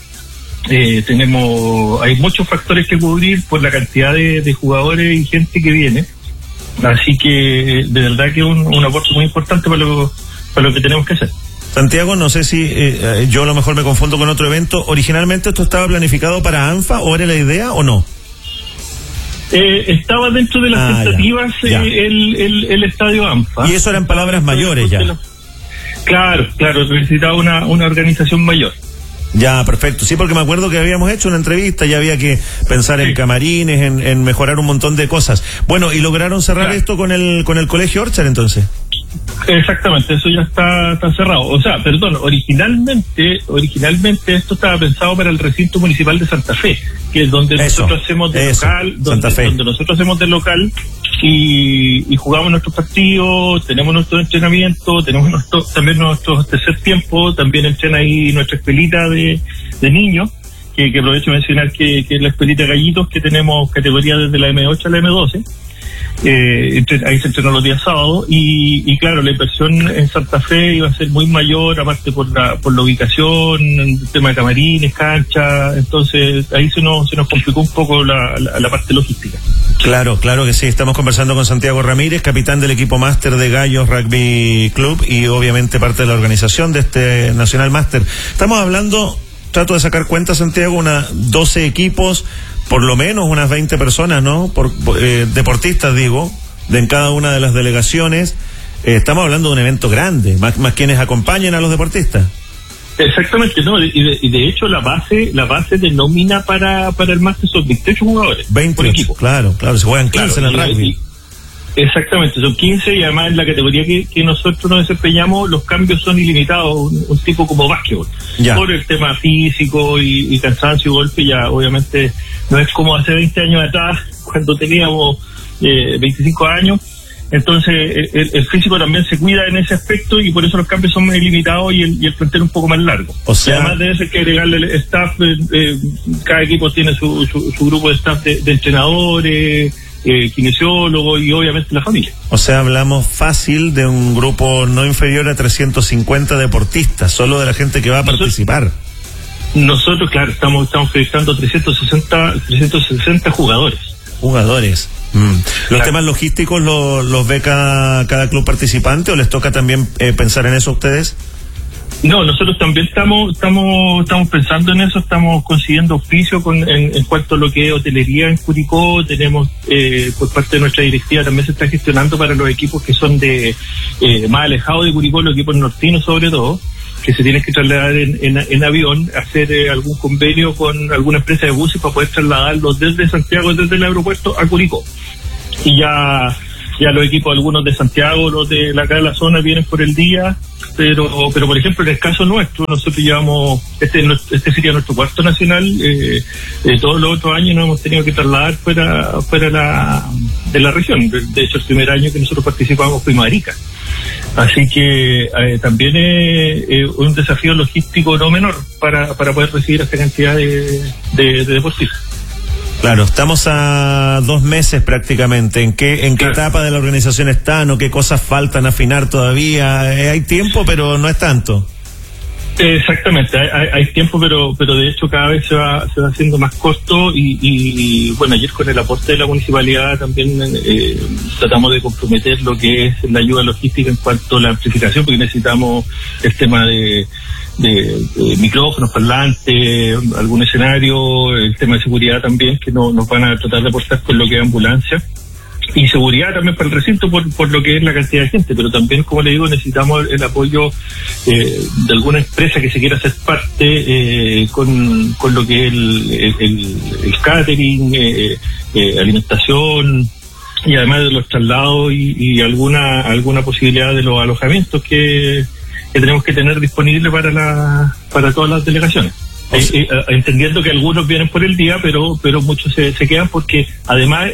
Hay muchos factores que cubrir por la cantidad de jugadores y gente que viene. Así que de verdad que es un aporte muy importante para lo que tenemos que hacer. Santiago, no sé si yo a lo mejor me confundo con otro evento. ¿Originalmente esto estaba planificado para ANFA o era la idea o no? Estaba dentro de las tentativas el estadio ANFA. Y eso eran palabras mayores ya. Claro, necesitaba una organización mayor. Ya, perfecto. Sí, porque me acuerdo que habíamos hecho una entrevista, ya había que pensar en camarines, en mejorar un montón de cosas. Bueno, ¿y lograron cerrar esto con el Colegio Orchard entonces? Exactamente, eso ya está cerrado. O sea, perdón, originalmente esto estaba pensado para el recinto municipal de Santa Fe, que es donde nosotros hacemos de local, donde nosotros hacemos de local y jugamos nuestros partidos, tenemos nuestro entrenamiento, tenemos también nuestro tercer tiempo, también entrena ahí nuestra escuelita de niños, que aprovecho de mencionar que es la escuelita Gallitos, que tenemos categoría desde la M8 a la M12. Ahí se entrenó los días sábados y claro, la inversión en Santa Fe iba a ser muy mayor, aparte por la ubicación, el tema de camarines, cancha. Entonces ahí se nos complicó un poco la parte logística. Claro que sí. Estamos conversando con Santiago Ramírez, capitán del equipo Máster de Gallos Rugby Club y obviamente parte de la organización de este Nacional Máster. Estamos hablando, trato de sacar cuenta, Santiago, 12 equipos, por lo menos unas 20 personas, ¿no? Deportistas, digo, en cada una de las delegaciones. Estamos hablando de un evento grande, más quienes acompañen a los deportistas. Exactamente, no, y de hecho la base de nómina para el máster son 28 jugadores. 20 por equipo. Claro, se juegan 15 en el rugby. Exactamente, son 15 y además en la categoría que nosotros nos desempeñamos los cambios son ilimitados, un tipo como básquetbol. Por el tema físico y cansancio y golpe, ya obviamente no es como hace 20 años atrás cuando teníamos 25 años. Entonces el físico también se cuida en ese aspecto y por eso los cambios son más limitados y el plantel un poco más largo. O sea, y además de eso hay que agregarle el staff, cada equipo tiene su grupo de staff de entrenadores, kinesiólogos y obviamente la familia. O sea, hablamos fácil de un grupo no inferior a 350 deportistas, solo de la gente que va a participar. Nosotros, claro, estamos proyectando 360 jugadores. ¿Los temas logísticos los ve cada club participante o les toca también pensar en eso a ustedes? No, nosotros también estamos pensando en eso, estamos consiguiendo auspicio en cuanto a lo que es hotelería en Curicó. Tenemos, por parte de nuestra directiva, también se está gestionando para los equipos que son de más alejados de Curicó, los equipos nortinos sobre todo, que se tienen que trasladar en avión, hacer algún convenio con alguna empresa de buses para poder trasladarlos desde Santiago, desde el aeropuerto a Curicó. Y ya los equipos, algunos de Santiago, los de acá de la zona, vienen por el día, pero por ejemplo, en el caso nuestro, nosotros llevamos, este sería nuestro cuarto nacional, todos los otros años nos hemos tenido que trasladar fuera de la región. De hecho, el primer año que nosotros participamos fuimos a Arica. Así que también es un desafío logístico no menor para poder recibir esta cantidad de deportistas. Claro, estamos a 2 meses prácticamente. ¿En qué etapa de la organización están o qué cosas faltan afinar todavía? Hay tiempo, pero no es tanto. Exactamente, hay tiempo, pero de hecho cada vez se va haciendo más corto y bueno, ayer con el aporte de la municipalidad también tratamos de comprometer lo que es la ayuda logística en cuanto a la amplificación, porque necesitamos el tema de micrófonos, parlantes, algún escenario, el tema de seguridad también, que nos van a tratar de aportar con lo que es ambulancia, y seguridad también para el recinto por lo que es la cantidad de gente, pero también, como le digo, necesitamos el apoyo de alguna empresa que se quiera hacer parte con lo que es el catering, alimentación, y además de los traslados y alguna posibilidad de los alojamientos que tenemos que tener disponible para todas las delegaciones. Entendiendo que algunos vienen por el día, pero muchos se quedan, porque además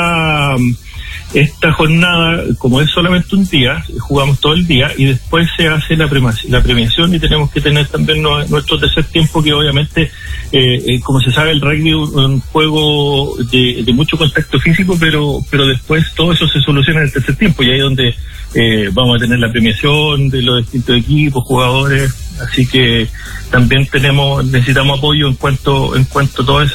esta jornada, como es solamente un día, jugamos todo el día y después se hace la premiación, y tenemos que tener también nuestro tercer tiempo, que obviamente, como se sabe, el rugby es un juego de mucho contacto físico, pero después todo eso se soluciona en el tercer tiempo, y ahí es donde vamos a tener la premiación de los distintos equipos, jugadores. Así que también necesitamos apoyo en cuanto a todas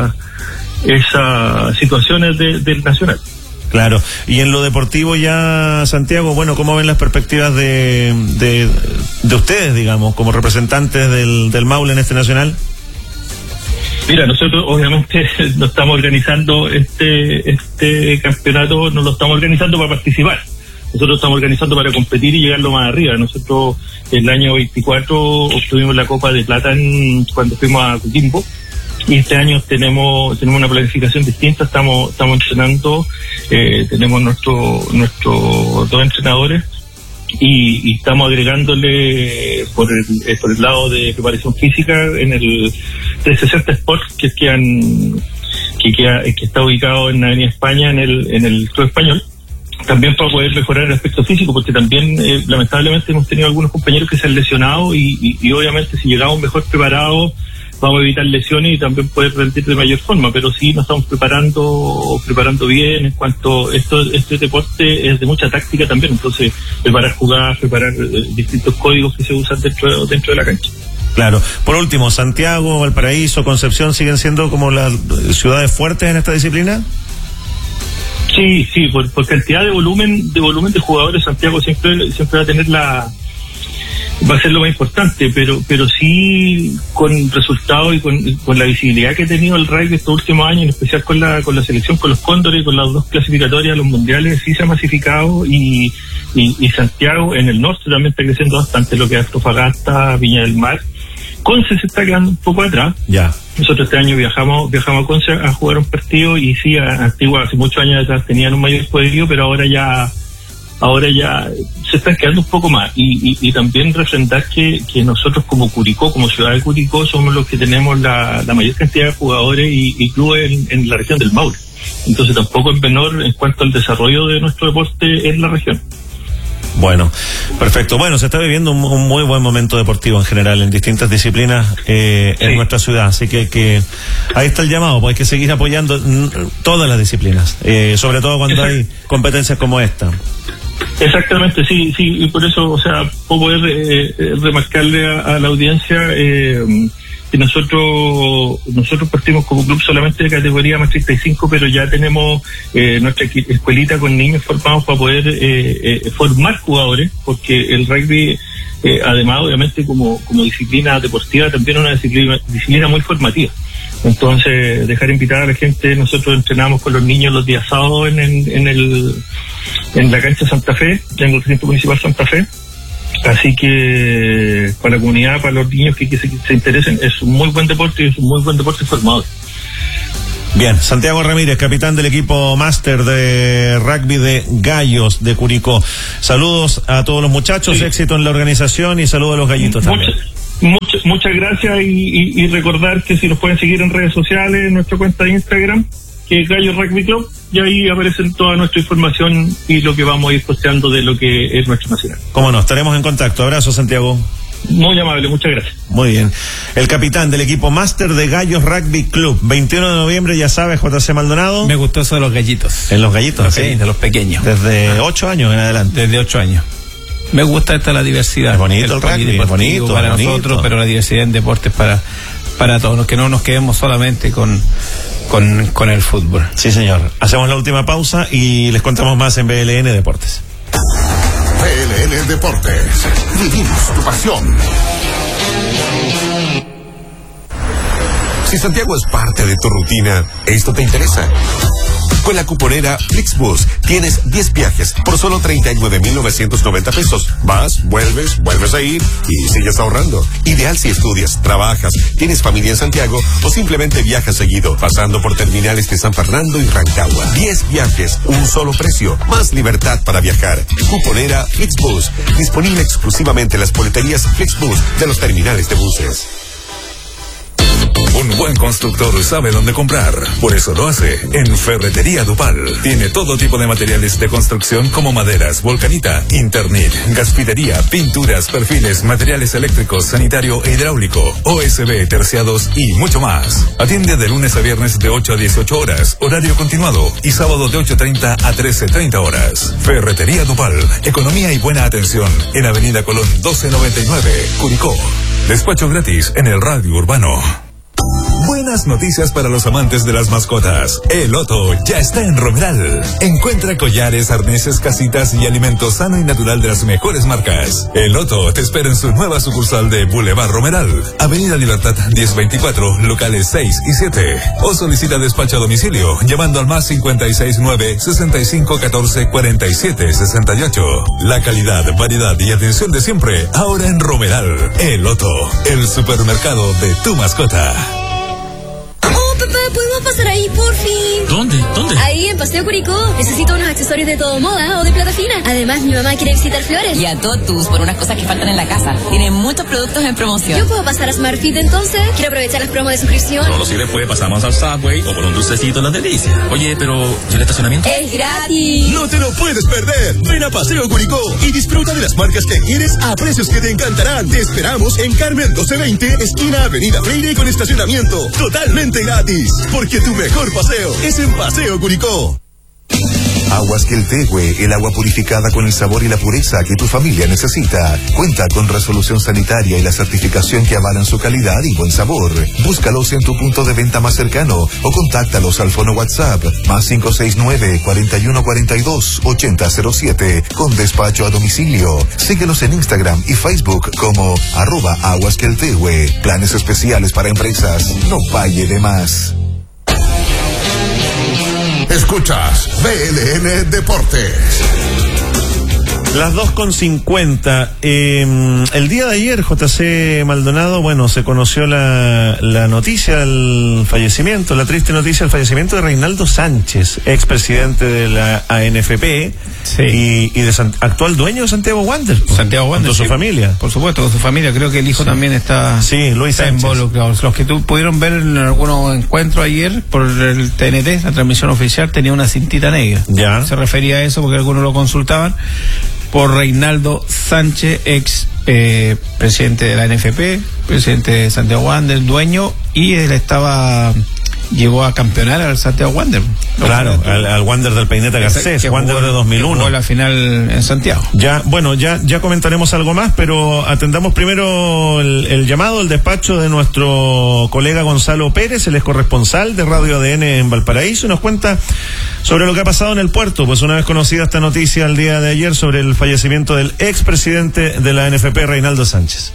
esas situaciones del Nacional. Claro, y en lo deportivo ya, Santiago, bueno, ¿cómo ven las perspectivas de ustedes, digamos, como representantes del Maule en este Nacional? Mira, nosotros obviamente nos estamos organizando este campeonato, nos lo estamos organizando para participar. Nosotros estamos organizando para competir y llegar lo más arriba. Nosotros el año 24 obtuvimos la Copa de Plata cuando fuimos a Coquimbo, y este año tenemos una planificación distinta. Estamos entrenando, tenemos nuestros 2 entrenadores y estamos agregándole por el lado de preparación física en el 360 Sport que está ubicado en Avenida España, en el Club Español, también para poder mejorar el aspecto físico, porque también lamentablemente hemos tenido algunos compañeros que se han lesionado y obviamente si llegamos mejor preparados vamos a evitar lesiones y también poder rendir de mayor forma, pero sí nos estamos preparando bien en cuanto este deporte es de mucha táctica también, entonces preparar jugadas, preparar distintos códigos que se usan dentro de la cancha. Claro. Por último, Santiago, Valparaíso, Concepción siguen siendo como las ciudades fuertes en esta disciplina. Sí, por cantidad de volumen de jugadores, Santiago siempre va a tener va a ser lo más importante, pero sí con resultados y con la visibilidad que ha tenido el rugby estos últimos años, en especial con la selección, con los Cóndores, con las 2 clasificatorias a los mundiales, sí se ha masificado y Santiago en el norte también está creciendo bastante, lo que es Antofagasta, Viña del Mar. Conce se está quedando un poco atrás. Ya. Nosotros este año viajamos a Conce a jugar un partido y sí, hace muchos años atrás tenían un mayor poderío, pero ahora ya se están quedando un poco más y también refrendar que nosotros como Curicó, como ciudad de Curicó, somos los que tenemos la mayor cantidad de jugadores y clubes en la región del Maule. Entonces tampoco es menor en cuanto al desarrollo de nuestro deporte en la región. Bueno, perfecto. Bueno, se está viviendo un muy buen momento deportivo en general, en distintas disciplinas en nuestra ciudad. Así que ahí está el llamado, pues hay que seguir apoyando todas las disciplinas, sobre todo cuando hay competencias como esta. Exactamente, sí, y por eso, o sea, puedo poder remarcarle a la audiencia que nosotros partimos como club solamente de categoría más 35, pero ya tenemos nuestra escuelita con niños formados para poder formar jugadores, porque el rugby, además obviamente como disciplina deportiva, también es una disciplina muy formativa. Entonces, dejar invitar a la gente, nosotros entrenamos con los niños los días sábados en la cancha Santa Fe, en el recinto municipal Santa Fe. Así que para la comunidad, para los niños que se interesen, es un muy buen deporte y es un muy buen deporte formado. Bien, Santiago Ramírez, capitán del equipo máster de rugby de Gallos de Curicó. Saludos a todos los muchachos, sí. Éxito en la organización y saludos a los gallitos también. Muchas gracias y recordar que si nos pueden seguir en redes sociales, en nuestra cuenta de Instagram, que es Gallos Rugby Club, y ahí aparece toda nuestra información y lo que vamos a ir posteando de lo que es nuestro nacional. Cómo no, estaremos en contacto. Abrazo, Santiago. Muy amable, muchas gracias. Muy bien. El capitán del equipo máster de Gallos Rugby Club, 21 de noviembre, ya sabes, JC Maldonado. Me gustó eso de los gallitos. En los gallitos, sí, de los pequeños. Desde 8 años en adelante. Desde 8 años. Me gusta esta la diversidad. Es bonito el rugby, es bonito para nosotros, pero la diversidad en deportes para todos, que no nos quedemos solamente con el fútbol. Sí, señor. Hacemos la última pausa y les contamos más en BLN Deportes. BLN Deportes. Vivimos tu pasión. Si Santiago es parte de tu rutina, esto te interesa. Con la cuponera Flixbus tienes 10 viajes por solo 39,990 pesos. Vas, vuelves a ir y sigues ahorrando. Ideal si estudias, trabajas, tienes familia en Santiago o simplemente viajas seguido, pasando por terminales de San Fernando y Rancagua. 10 viajes, un solo precio, más libertad para viajar. Cuponera Flixbus, disponible exclusivamente en las boleterías Flixbus de los terminales de buses. Un buen constructor sabe dónde comprar. Por eso lo hace en Ferretería Dupal. Tiene todo tipo de materiales de construcción como maderas, volcanita, Internet, gasfidería, pinturas, perfiles, materiales eléctricos, sanitario e hidráulico, OSB, terciados y mucho más. Atiende de lunes a viernes de 8 a 18 horas, horario continuado, y sábado de 8:30 a 13:30 horas. Ferretería Dupal. Economía y buena atención en Avenida Colón 1299, Curicó. Despacho gratis en el radio urbano. Buenas noticias para los amantes de las mascotas. El Otto ya está en Romeral. Encuentra collares, arneses, casitas y alimento sano y natural de las mejores marcas. El Otto te espera en su nueva sucursal de Boulevard Romeral, Avenida Libertad 1024, locales 6 y 7. O solicita despacho a domicilio llamando al +569 6514 4768. La calidad, variedad y atención de siempre ahora en Romeral. El Otto, el supermercado de tu mascota. Papá, ¿podemos pasar ahí, por fin? ¿Dónde? Ahí, en Paseo Curicó. Necesito unos accesorios de todo moda o de plata fina. Además, mi mamá quiere visitar Flores. Y a Totus por unas cosas que faltan en la casa. Tienen muchos productos en promoción. ¿Yo puedo pasar a Smartfit entonces? Quiero aprovechar las promos de suscripción. No, si después pasamos al Subway o por un dulcecito en las delicias. Oye, pero ¿y el estacionamiento? ¡Es gratis! ¡No te lo puedes perder! Ven a Paseo Curicó y disfruta de las marcas que quieres a precios que te encantarán. Te esperamos en Carmen 1220, esquina Avenida Freire, con estacionamiento totalmente gratis. Porque tu mejor paseo es en Paseo Curicó. Aguas Queltehue, el agua purificada con el sabor y la pureza que tu familia necesita. Cuenta con resolución sanitaria y la certificación que avalan su calidad y buen sabor. Búscalos en tu punto de venta más cercano o contáctalos al fono WhatsApp +569 4142 8007 con despacho a domicilio. Síguelos en Instagram y Facebook como @aguasqueltehue. Planes especiales para empresas. No pague de más. Escuchas BLN Deportes. Las 2:50. El día de ayer, JC Maldonado, se conoció la noticia del fallecimiento, la triste noticia del fallecimiento de Reinaldo Sánchez, expresidente de la ANFP, sí, y de actual dueño de Santiago Wanderers. Santiago Wanderers. Con su familia. Por supuesto, con su familia. Creo que el hijo también está, Luis está involucrado. Los que pudieron ver en algunos encuentros ayer por el TNT, la transmisión oficial, tenía una cintita negra. Ya. Se refería a eso porque algunos lo consultaban. Por Reinaldo Sánchez, ex presidente de la NFP, presidente de Santiago Wanderers, dueño, y él estaba llegó a campeonar al Santiago Wander. Claro, al Wander del Peineta Garcés, Wander de 2001. Jugó la final en Santiago. Ya comentaremos algo más, pero atendamos primero el llamado, el despacho de nuestro colega Gonzalo Pérez, el ex corresponsal de Radio ADN en Valparaíso, y nos cuenta sobre lo que ha pasado en el puerto. Pues una vez conocida esta noticia el día de ayer sobre el fallecimiento del expresidente de la NFP, Reinaldo Sánchez.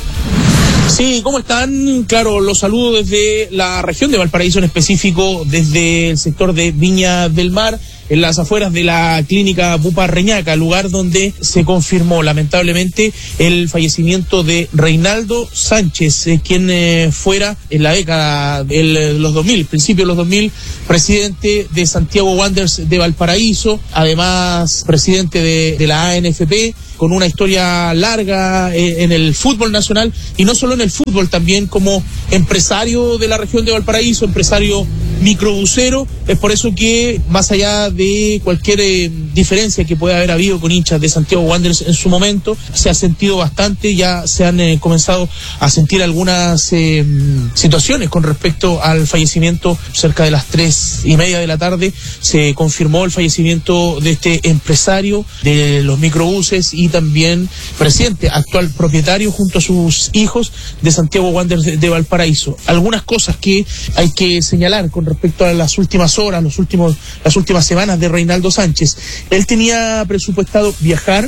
Sí, ¿cómo están? Claro, los saludo desde la región de Valparaíso, en específico desde el sector de Viña del Mar, en las afueras de la clínica Pupa Reñaca, lugar donde se confirmó lamentablemente el fallecimiento de Reinaldo Sánchez, quien fuera en la década de los 2000, principios de los 2000, presidente de Santiago Wanderers de Valparaíso, además presidente de la ANFP, con una historia larga en el fútbol nacional, y no solo en el fútbol, también como empresario de la región de Valparaíso, empresario microbusero. Es por eso que, más allá de cualquier diferencia que pueda haber habido con hinchas de Santiago Wanderers en su momento, se ha sentido bastante, ya se han comenzado a sentir algunas situaciones con respecto al fallecimiento. Cerca de las 3:30 de la tarde se confirmó el fallecimiento de este empresario de los microbuses y también presidente, actual propietario, junto a sus hijos, de Santiago Wanderers de Valparaíso. Algunas cosas que hay que señalar con respecto a las últimas horas, las últimas semanas de Reinaldo Sánchez. Él tenía presupuestado viajar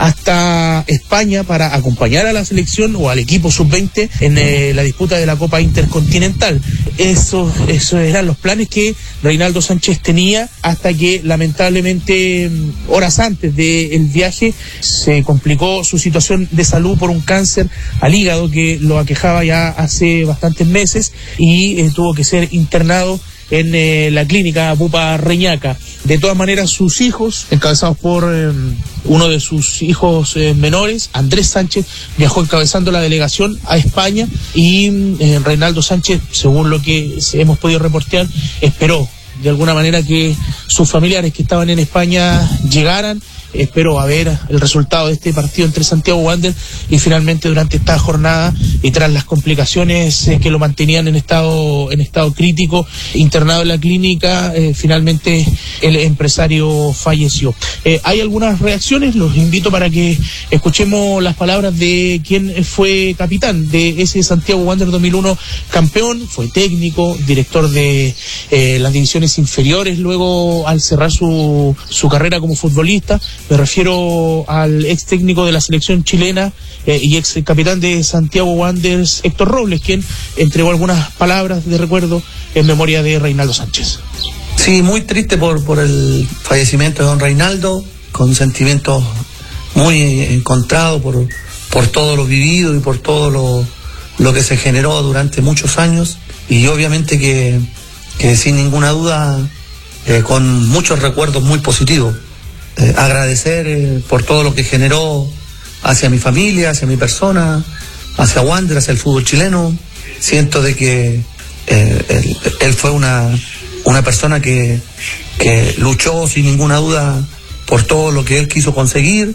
hasta España para acompañar a la selección o al equipo sub-20 en la disputa de la Copa Intercontinental. Esos eran los planes que Reinaldo Sánchez tenía, hasta que lamentablemente horas antes del viaje se complicó su situación de salud por un cáncer al hígado que lo aquejaba ya hace bastantes meses, y tuvo que ser internado en la clínica Pupa Reñaca. De todas maneras, sus hijos, encabezados por uno de sus hijos menores, Andrés Sánchez, viajó encabezando la delegación a España, y Reinaldo Sánchez, según lo que hemos podido reportear, esperó de alguna manera que sus familiares que estaban en España llegaran. Espero a ver el resultado de este partido entre Santiago Wanderers, y finalmente durante esta jornada, y tras las complicaciones que lo mantenían en estado crítico, internado en la clínica, finalmente el empresario falleció. Hay algunas reacciones, los invito para que escuchemos las palabras de quien fue capitán de ese Santiago Wanderers 2001 campeón, fue técnico, director de las divisiones inferiores, luego al cerrar su carrera como futbolista. Me refiero al ex técnico de la selección chilena y ex capitán de Santiago Wanderers, Héctor Robles, quien entregó algunas palabras de recuerdo en memoria de Reinaldo Sánchez. Sí, muy triste por el fallecimiento de don Reinaldo, con sentimientos muy encontrados por todo lo vivido y por todo lo que se generó durante muchos años, y obviamente que sin ninguna duda con muchos recuerdos muy positivos. Agradecer por todo lo que generó hacia mi familia, hacia mi persona, hacia Wanderers, hacia el fútbol chileno. Siento de que él fue una persona que luchó sin ninguna duda por todo lo que él quiso conseguir.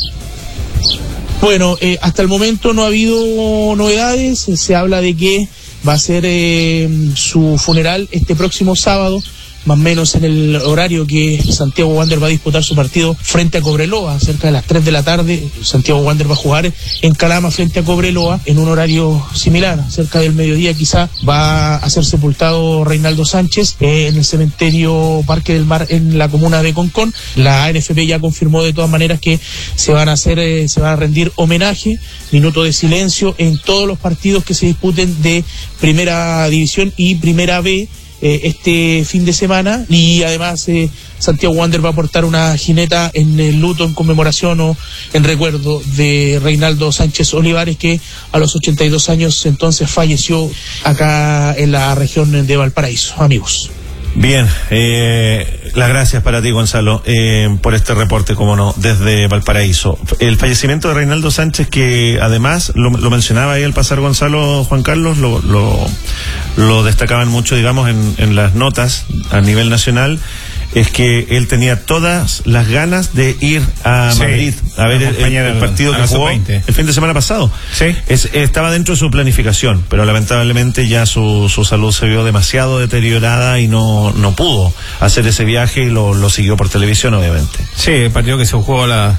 Bueno, hasta el momento no ha habido novedades. Se habla de que va a ser su funeral este próximo sábado, más o menos en el horario que Santiago Wanderers va a disputar su partido frente a Cobreloa, cerca de las 3 de la tarde. Santiago Wanderers va a jugar en Calama frente a Cobreloa en un horario similar, cerca del mediodía quizá. Va a ser sepultado Reinaldo Sánchez en el cementerio Parque del Mar, en la comuna de Concón. La ANFP ya confirmó de todas maneras que se va a rendir homenaje, minuto de silencio en todos los partidos que se disputen de Primera División y Primera B este fin de semana, y además Santiago Wanderers va a aportar una jineta en el luto, en conmemoración o en recuerdo de Reinaldo Sánchez Olivares, que a los 82 años entonces falleció acá en la región de Valparaíso. Amigos. Bien, las gracias para ti, Gonzalo, por este reporte, como no, desde Valparaíso. El fallecimiento de Reinaldo Sánchez, que además lo mencionaba ahí al pasar Gonzalo, Juan Carlos, lo destacaban mucho, digamos, en las notas a nivel nacional. es que él tenía todas las ganas de ir a Madrid a ver el partido que jugó el fin de semana pasado. Sí. Estaba dentro de su planificación, pero lamentablemente ya su salud se vio demasiado deteriorada y no pudo hacer ese viaje y lo siguió por televisión, obviamente. Sí, el partido que se jugó a la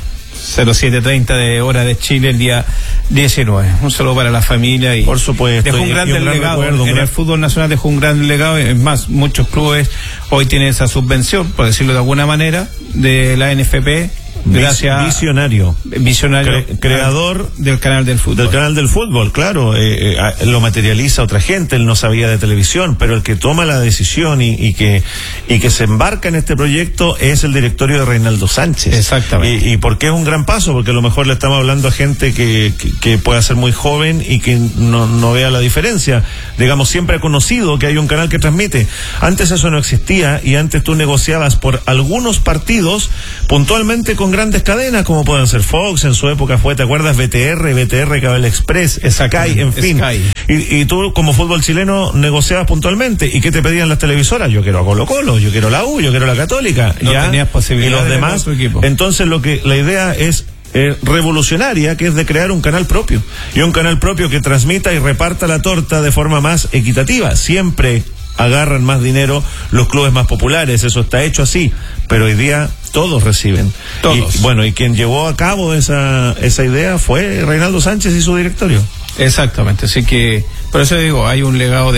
07:30 de hora de Chile el día 19. Un saludo para la familia y por supuesto. Dejó un gran legado en el fútbol nacional, dejó un gran legado. Es más, muchos clubes hoy tienen esa subvención, por decirlo de alguna manera, de la NFP. Gracias. Visionario. Creador del canal del fútbol. Del canal del fútbol, claro. Lo materializa otra gente, él no sabía de televisión, pero el que toma la decisión y que se embarca en este proyecto es el directorio de Reinaldo Sánchez. Exactamente. ¿Y por qué es un gran paso? Porque a lo mejor le estamos hablando a gente que pueda ser muy joven y que no vea la diferencia. Digamos, siempre ha conocido que hay un canal que transmite. Antes eso no existía y antes tú negociabas por algunos partidos puntualmente con grandes cadenas como pueden ser Fox, en su época fue, ¿te acuerdas? BTR, Cable Express, Sky, en fin. Y tú como fútbol chileno negociabas puntualmente. ¿Y qué te pedían las televisoras? Yo quiero a Colo-Colo, yo quiero la U, yo quiero la Católica. No tenías posibilidad. Y los demás. Entonces la idea es revolucionaria, que es de crear un canal propio. Y un canal propio que transmita y reparta la torta de forma más equitativa. Siempre agarran más dinero los clubes más populares, eso está hecho así, pero hoy día todos reciben. Todos. Y quien llevó a cabo esa idea fue Reinaldo Sánchez y su directorio. Exactamente, así que por eso digo, hay un legado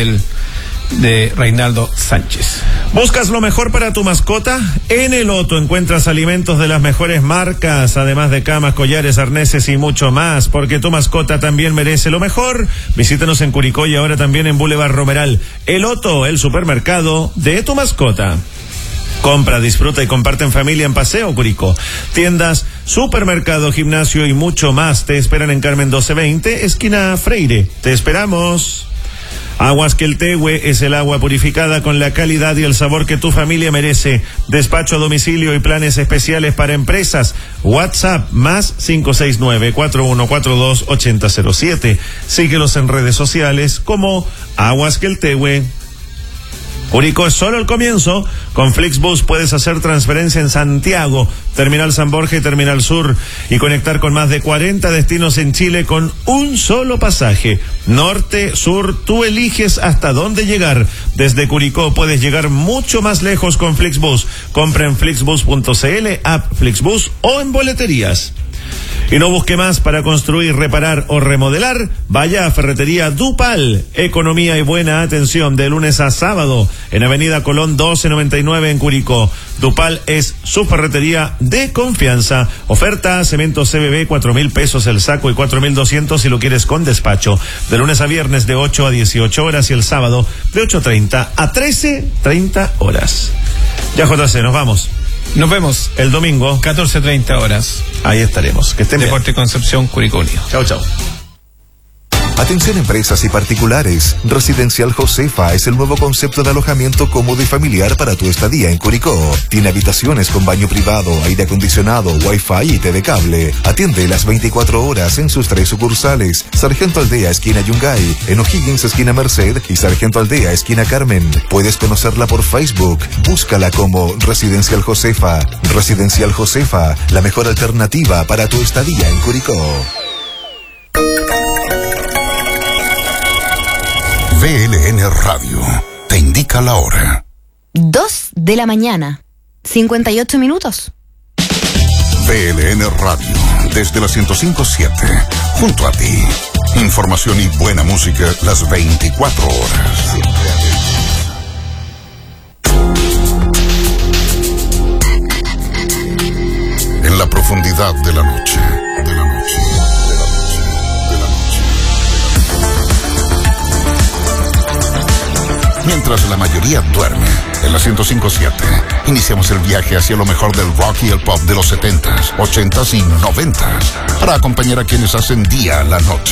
de Reinaldo Sánchez. ¿Buscas lo mejor para tu mascota? En El Otto encuentras alimentos de las mejores marcas, además de camas, collares, arneses y mucho más, porque tu mascota también merece lo mejor. Visítanos en Curicó y ahora también en Boulevard Romeral. El Otto, el supermercado de tu mascota. Compra, disfruta y comparte en familia en Paseo Curicó. Tiendas, supermercado, gimnasio y mucho más te esperan en Carmen 1220, esquina Freire. Te esperamos. Aguas Queltehue es el agua purificada con la calidad y el sabor que tu familia merece. Despacho a domicilio y planes especiales para empresas. WhatsApp más 569-4142-8007. Síguelos en redes sociales como Aguas Queltehue. Curicó es solo el comienzo. Con Flixbus puedes hacer transferencia en Santiago, Terminal San Borja y Terminal Sur, y conectar con más de 40 destinos en Chile con un solo pasaje. Norte, sur, tú eliges hasta dónde llegar. Desde Curicó puedes llegar mucho más lejos con Flixbus. Compra en flixbus.cl, app Flixbus o en boleterías. Y no busque más para construir, reparar o remodelar. Vaya a Ferretería Dupal. Economía y buena atención de lunes a sábado en Avenida Colón 1299 en Curicó. Dupal es su ferretería de confianza. Oferta: cemento CBB, 4,000 pesos el saco y 4,200 si lo quieres con despacho. De lunes a viernes de 8 a 18 horas y el sábado de 8:30 a 13:30 horas. Ya, JC, nos vamos. Nos vemos el domingo, 14:30 horas. Ahí estaremos. Que estén bien. Deporte Concepción, Curicó Unido. Chao, chao. Atención empresas y particulares. Residencial Josefa es el nuevo concepto de alojamiento cómodo y familiar para tu estadía en Curicó. Tiene habitaciones con baño privado, aire acondicionado, wifi y TV cable. Atiende las 24 horas en sus 3 sucursales: Sargento Aldea, esquina Yungay, en O'Higgins, esquina Merced, y Sargento Aldea, esquina Carmen. Puedes conocerla por Facebook. Búscala como Residencial Josefa. Residencial Josefa, la mejor alternativa para tu estadía en Curicó. VLN Radio te indica la hora. 2 de la mañana, 58 minutos. VLN Radio, desde la 105.7, junto a ti. Información y buena música las 24 horas. En la profundidad de la noche. Mientras la mayoría duerme, en la 105.7, iniciamos el viaje hacia lo mejor del rock y el pop de los 70s, 80s y 90s, para acompañar a quienes hacen día a la noche.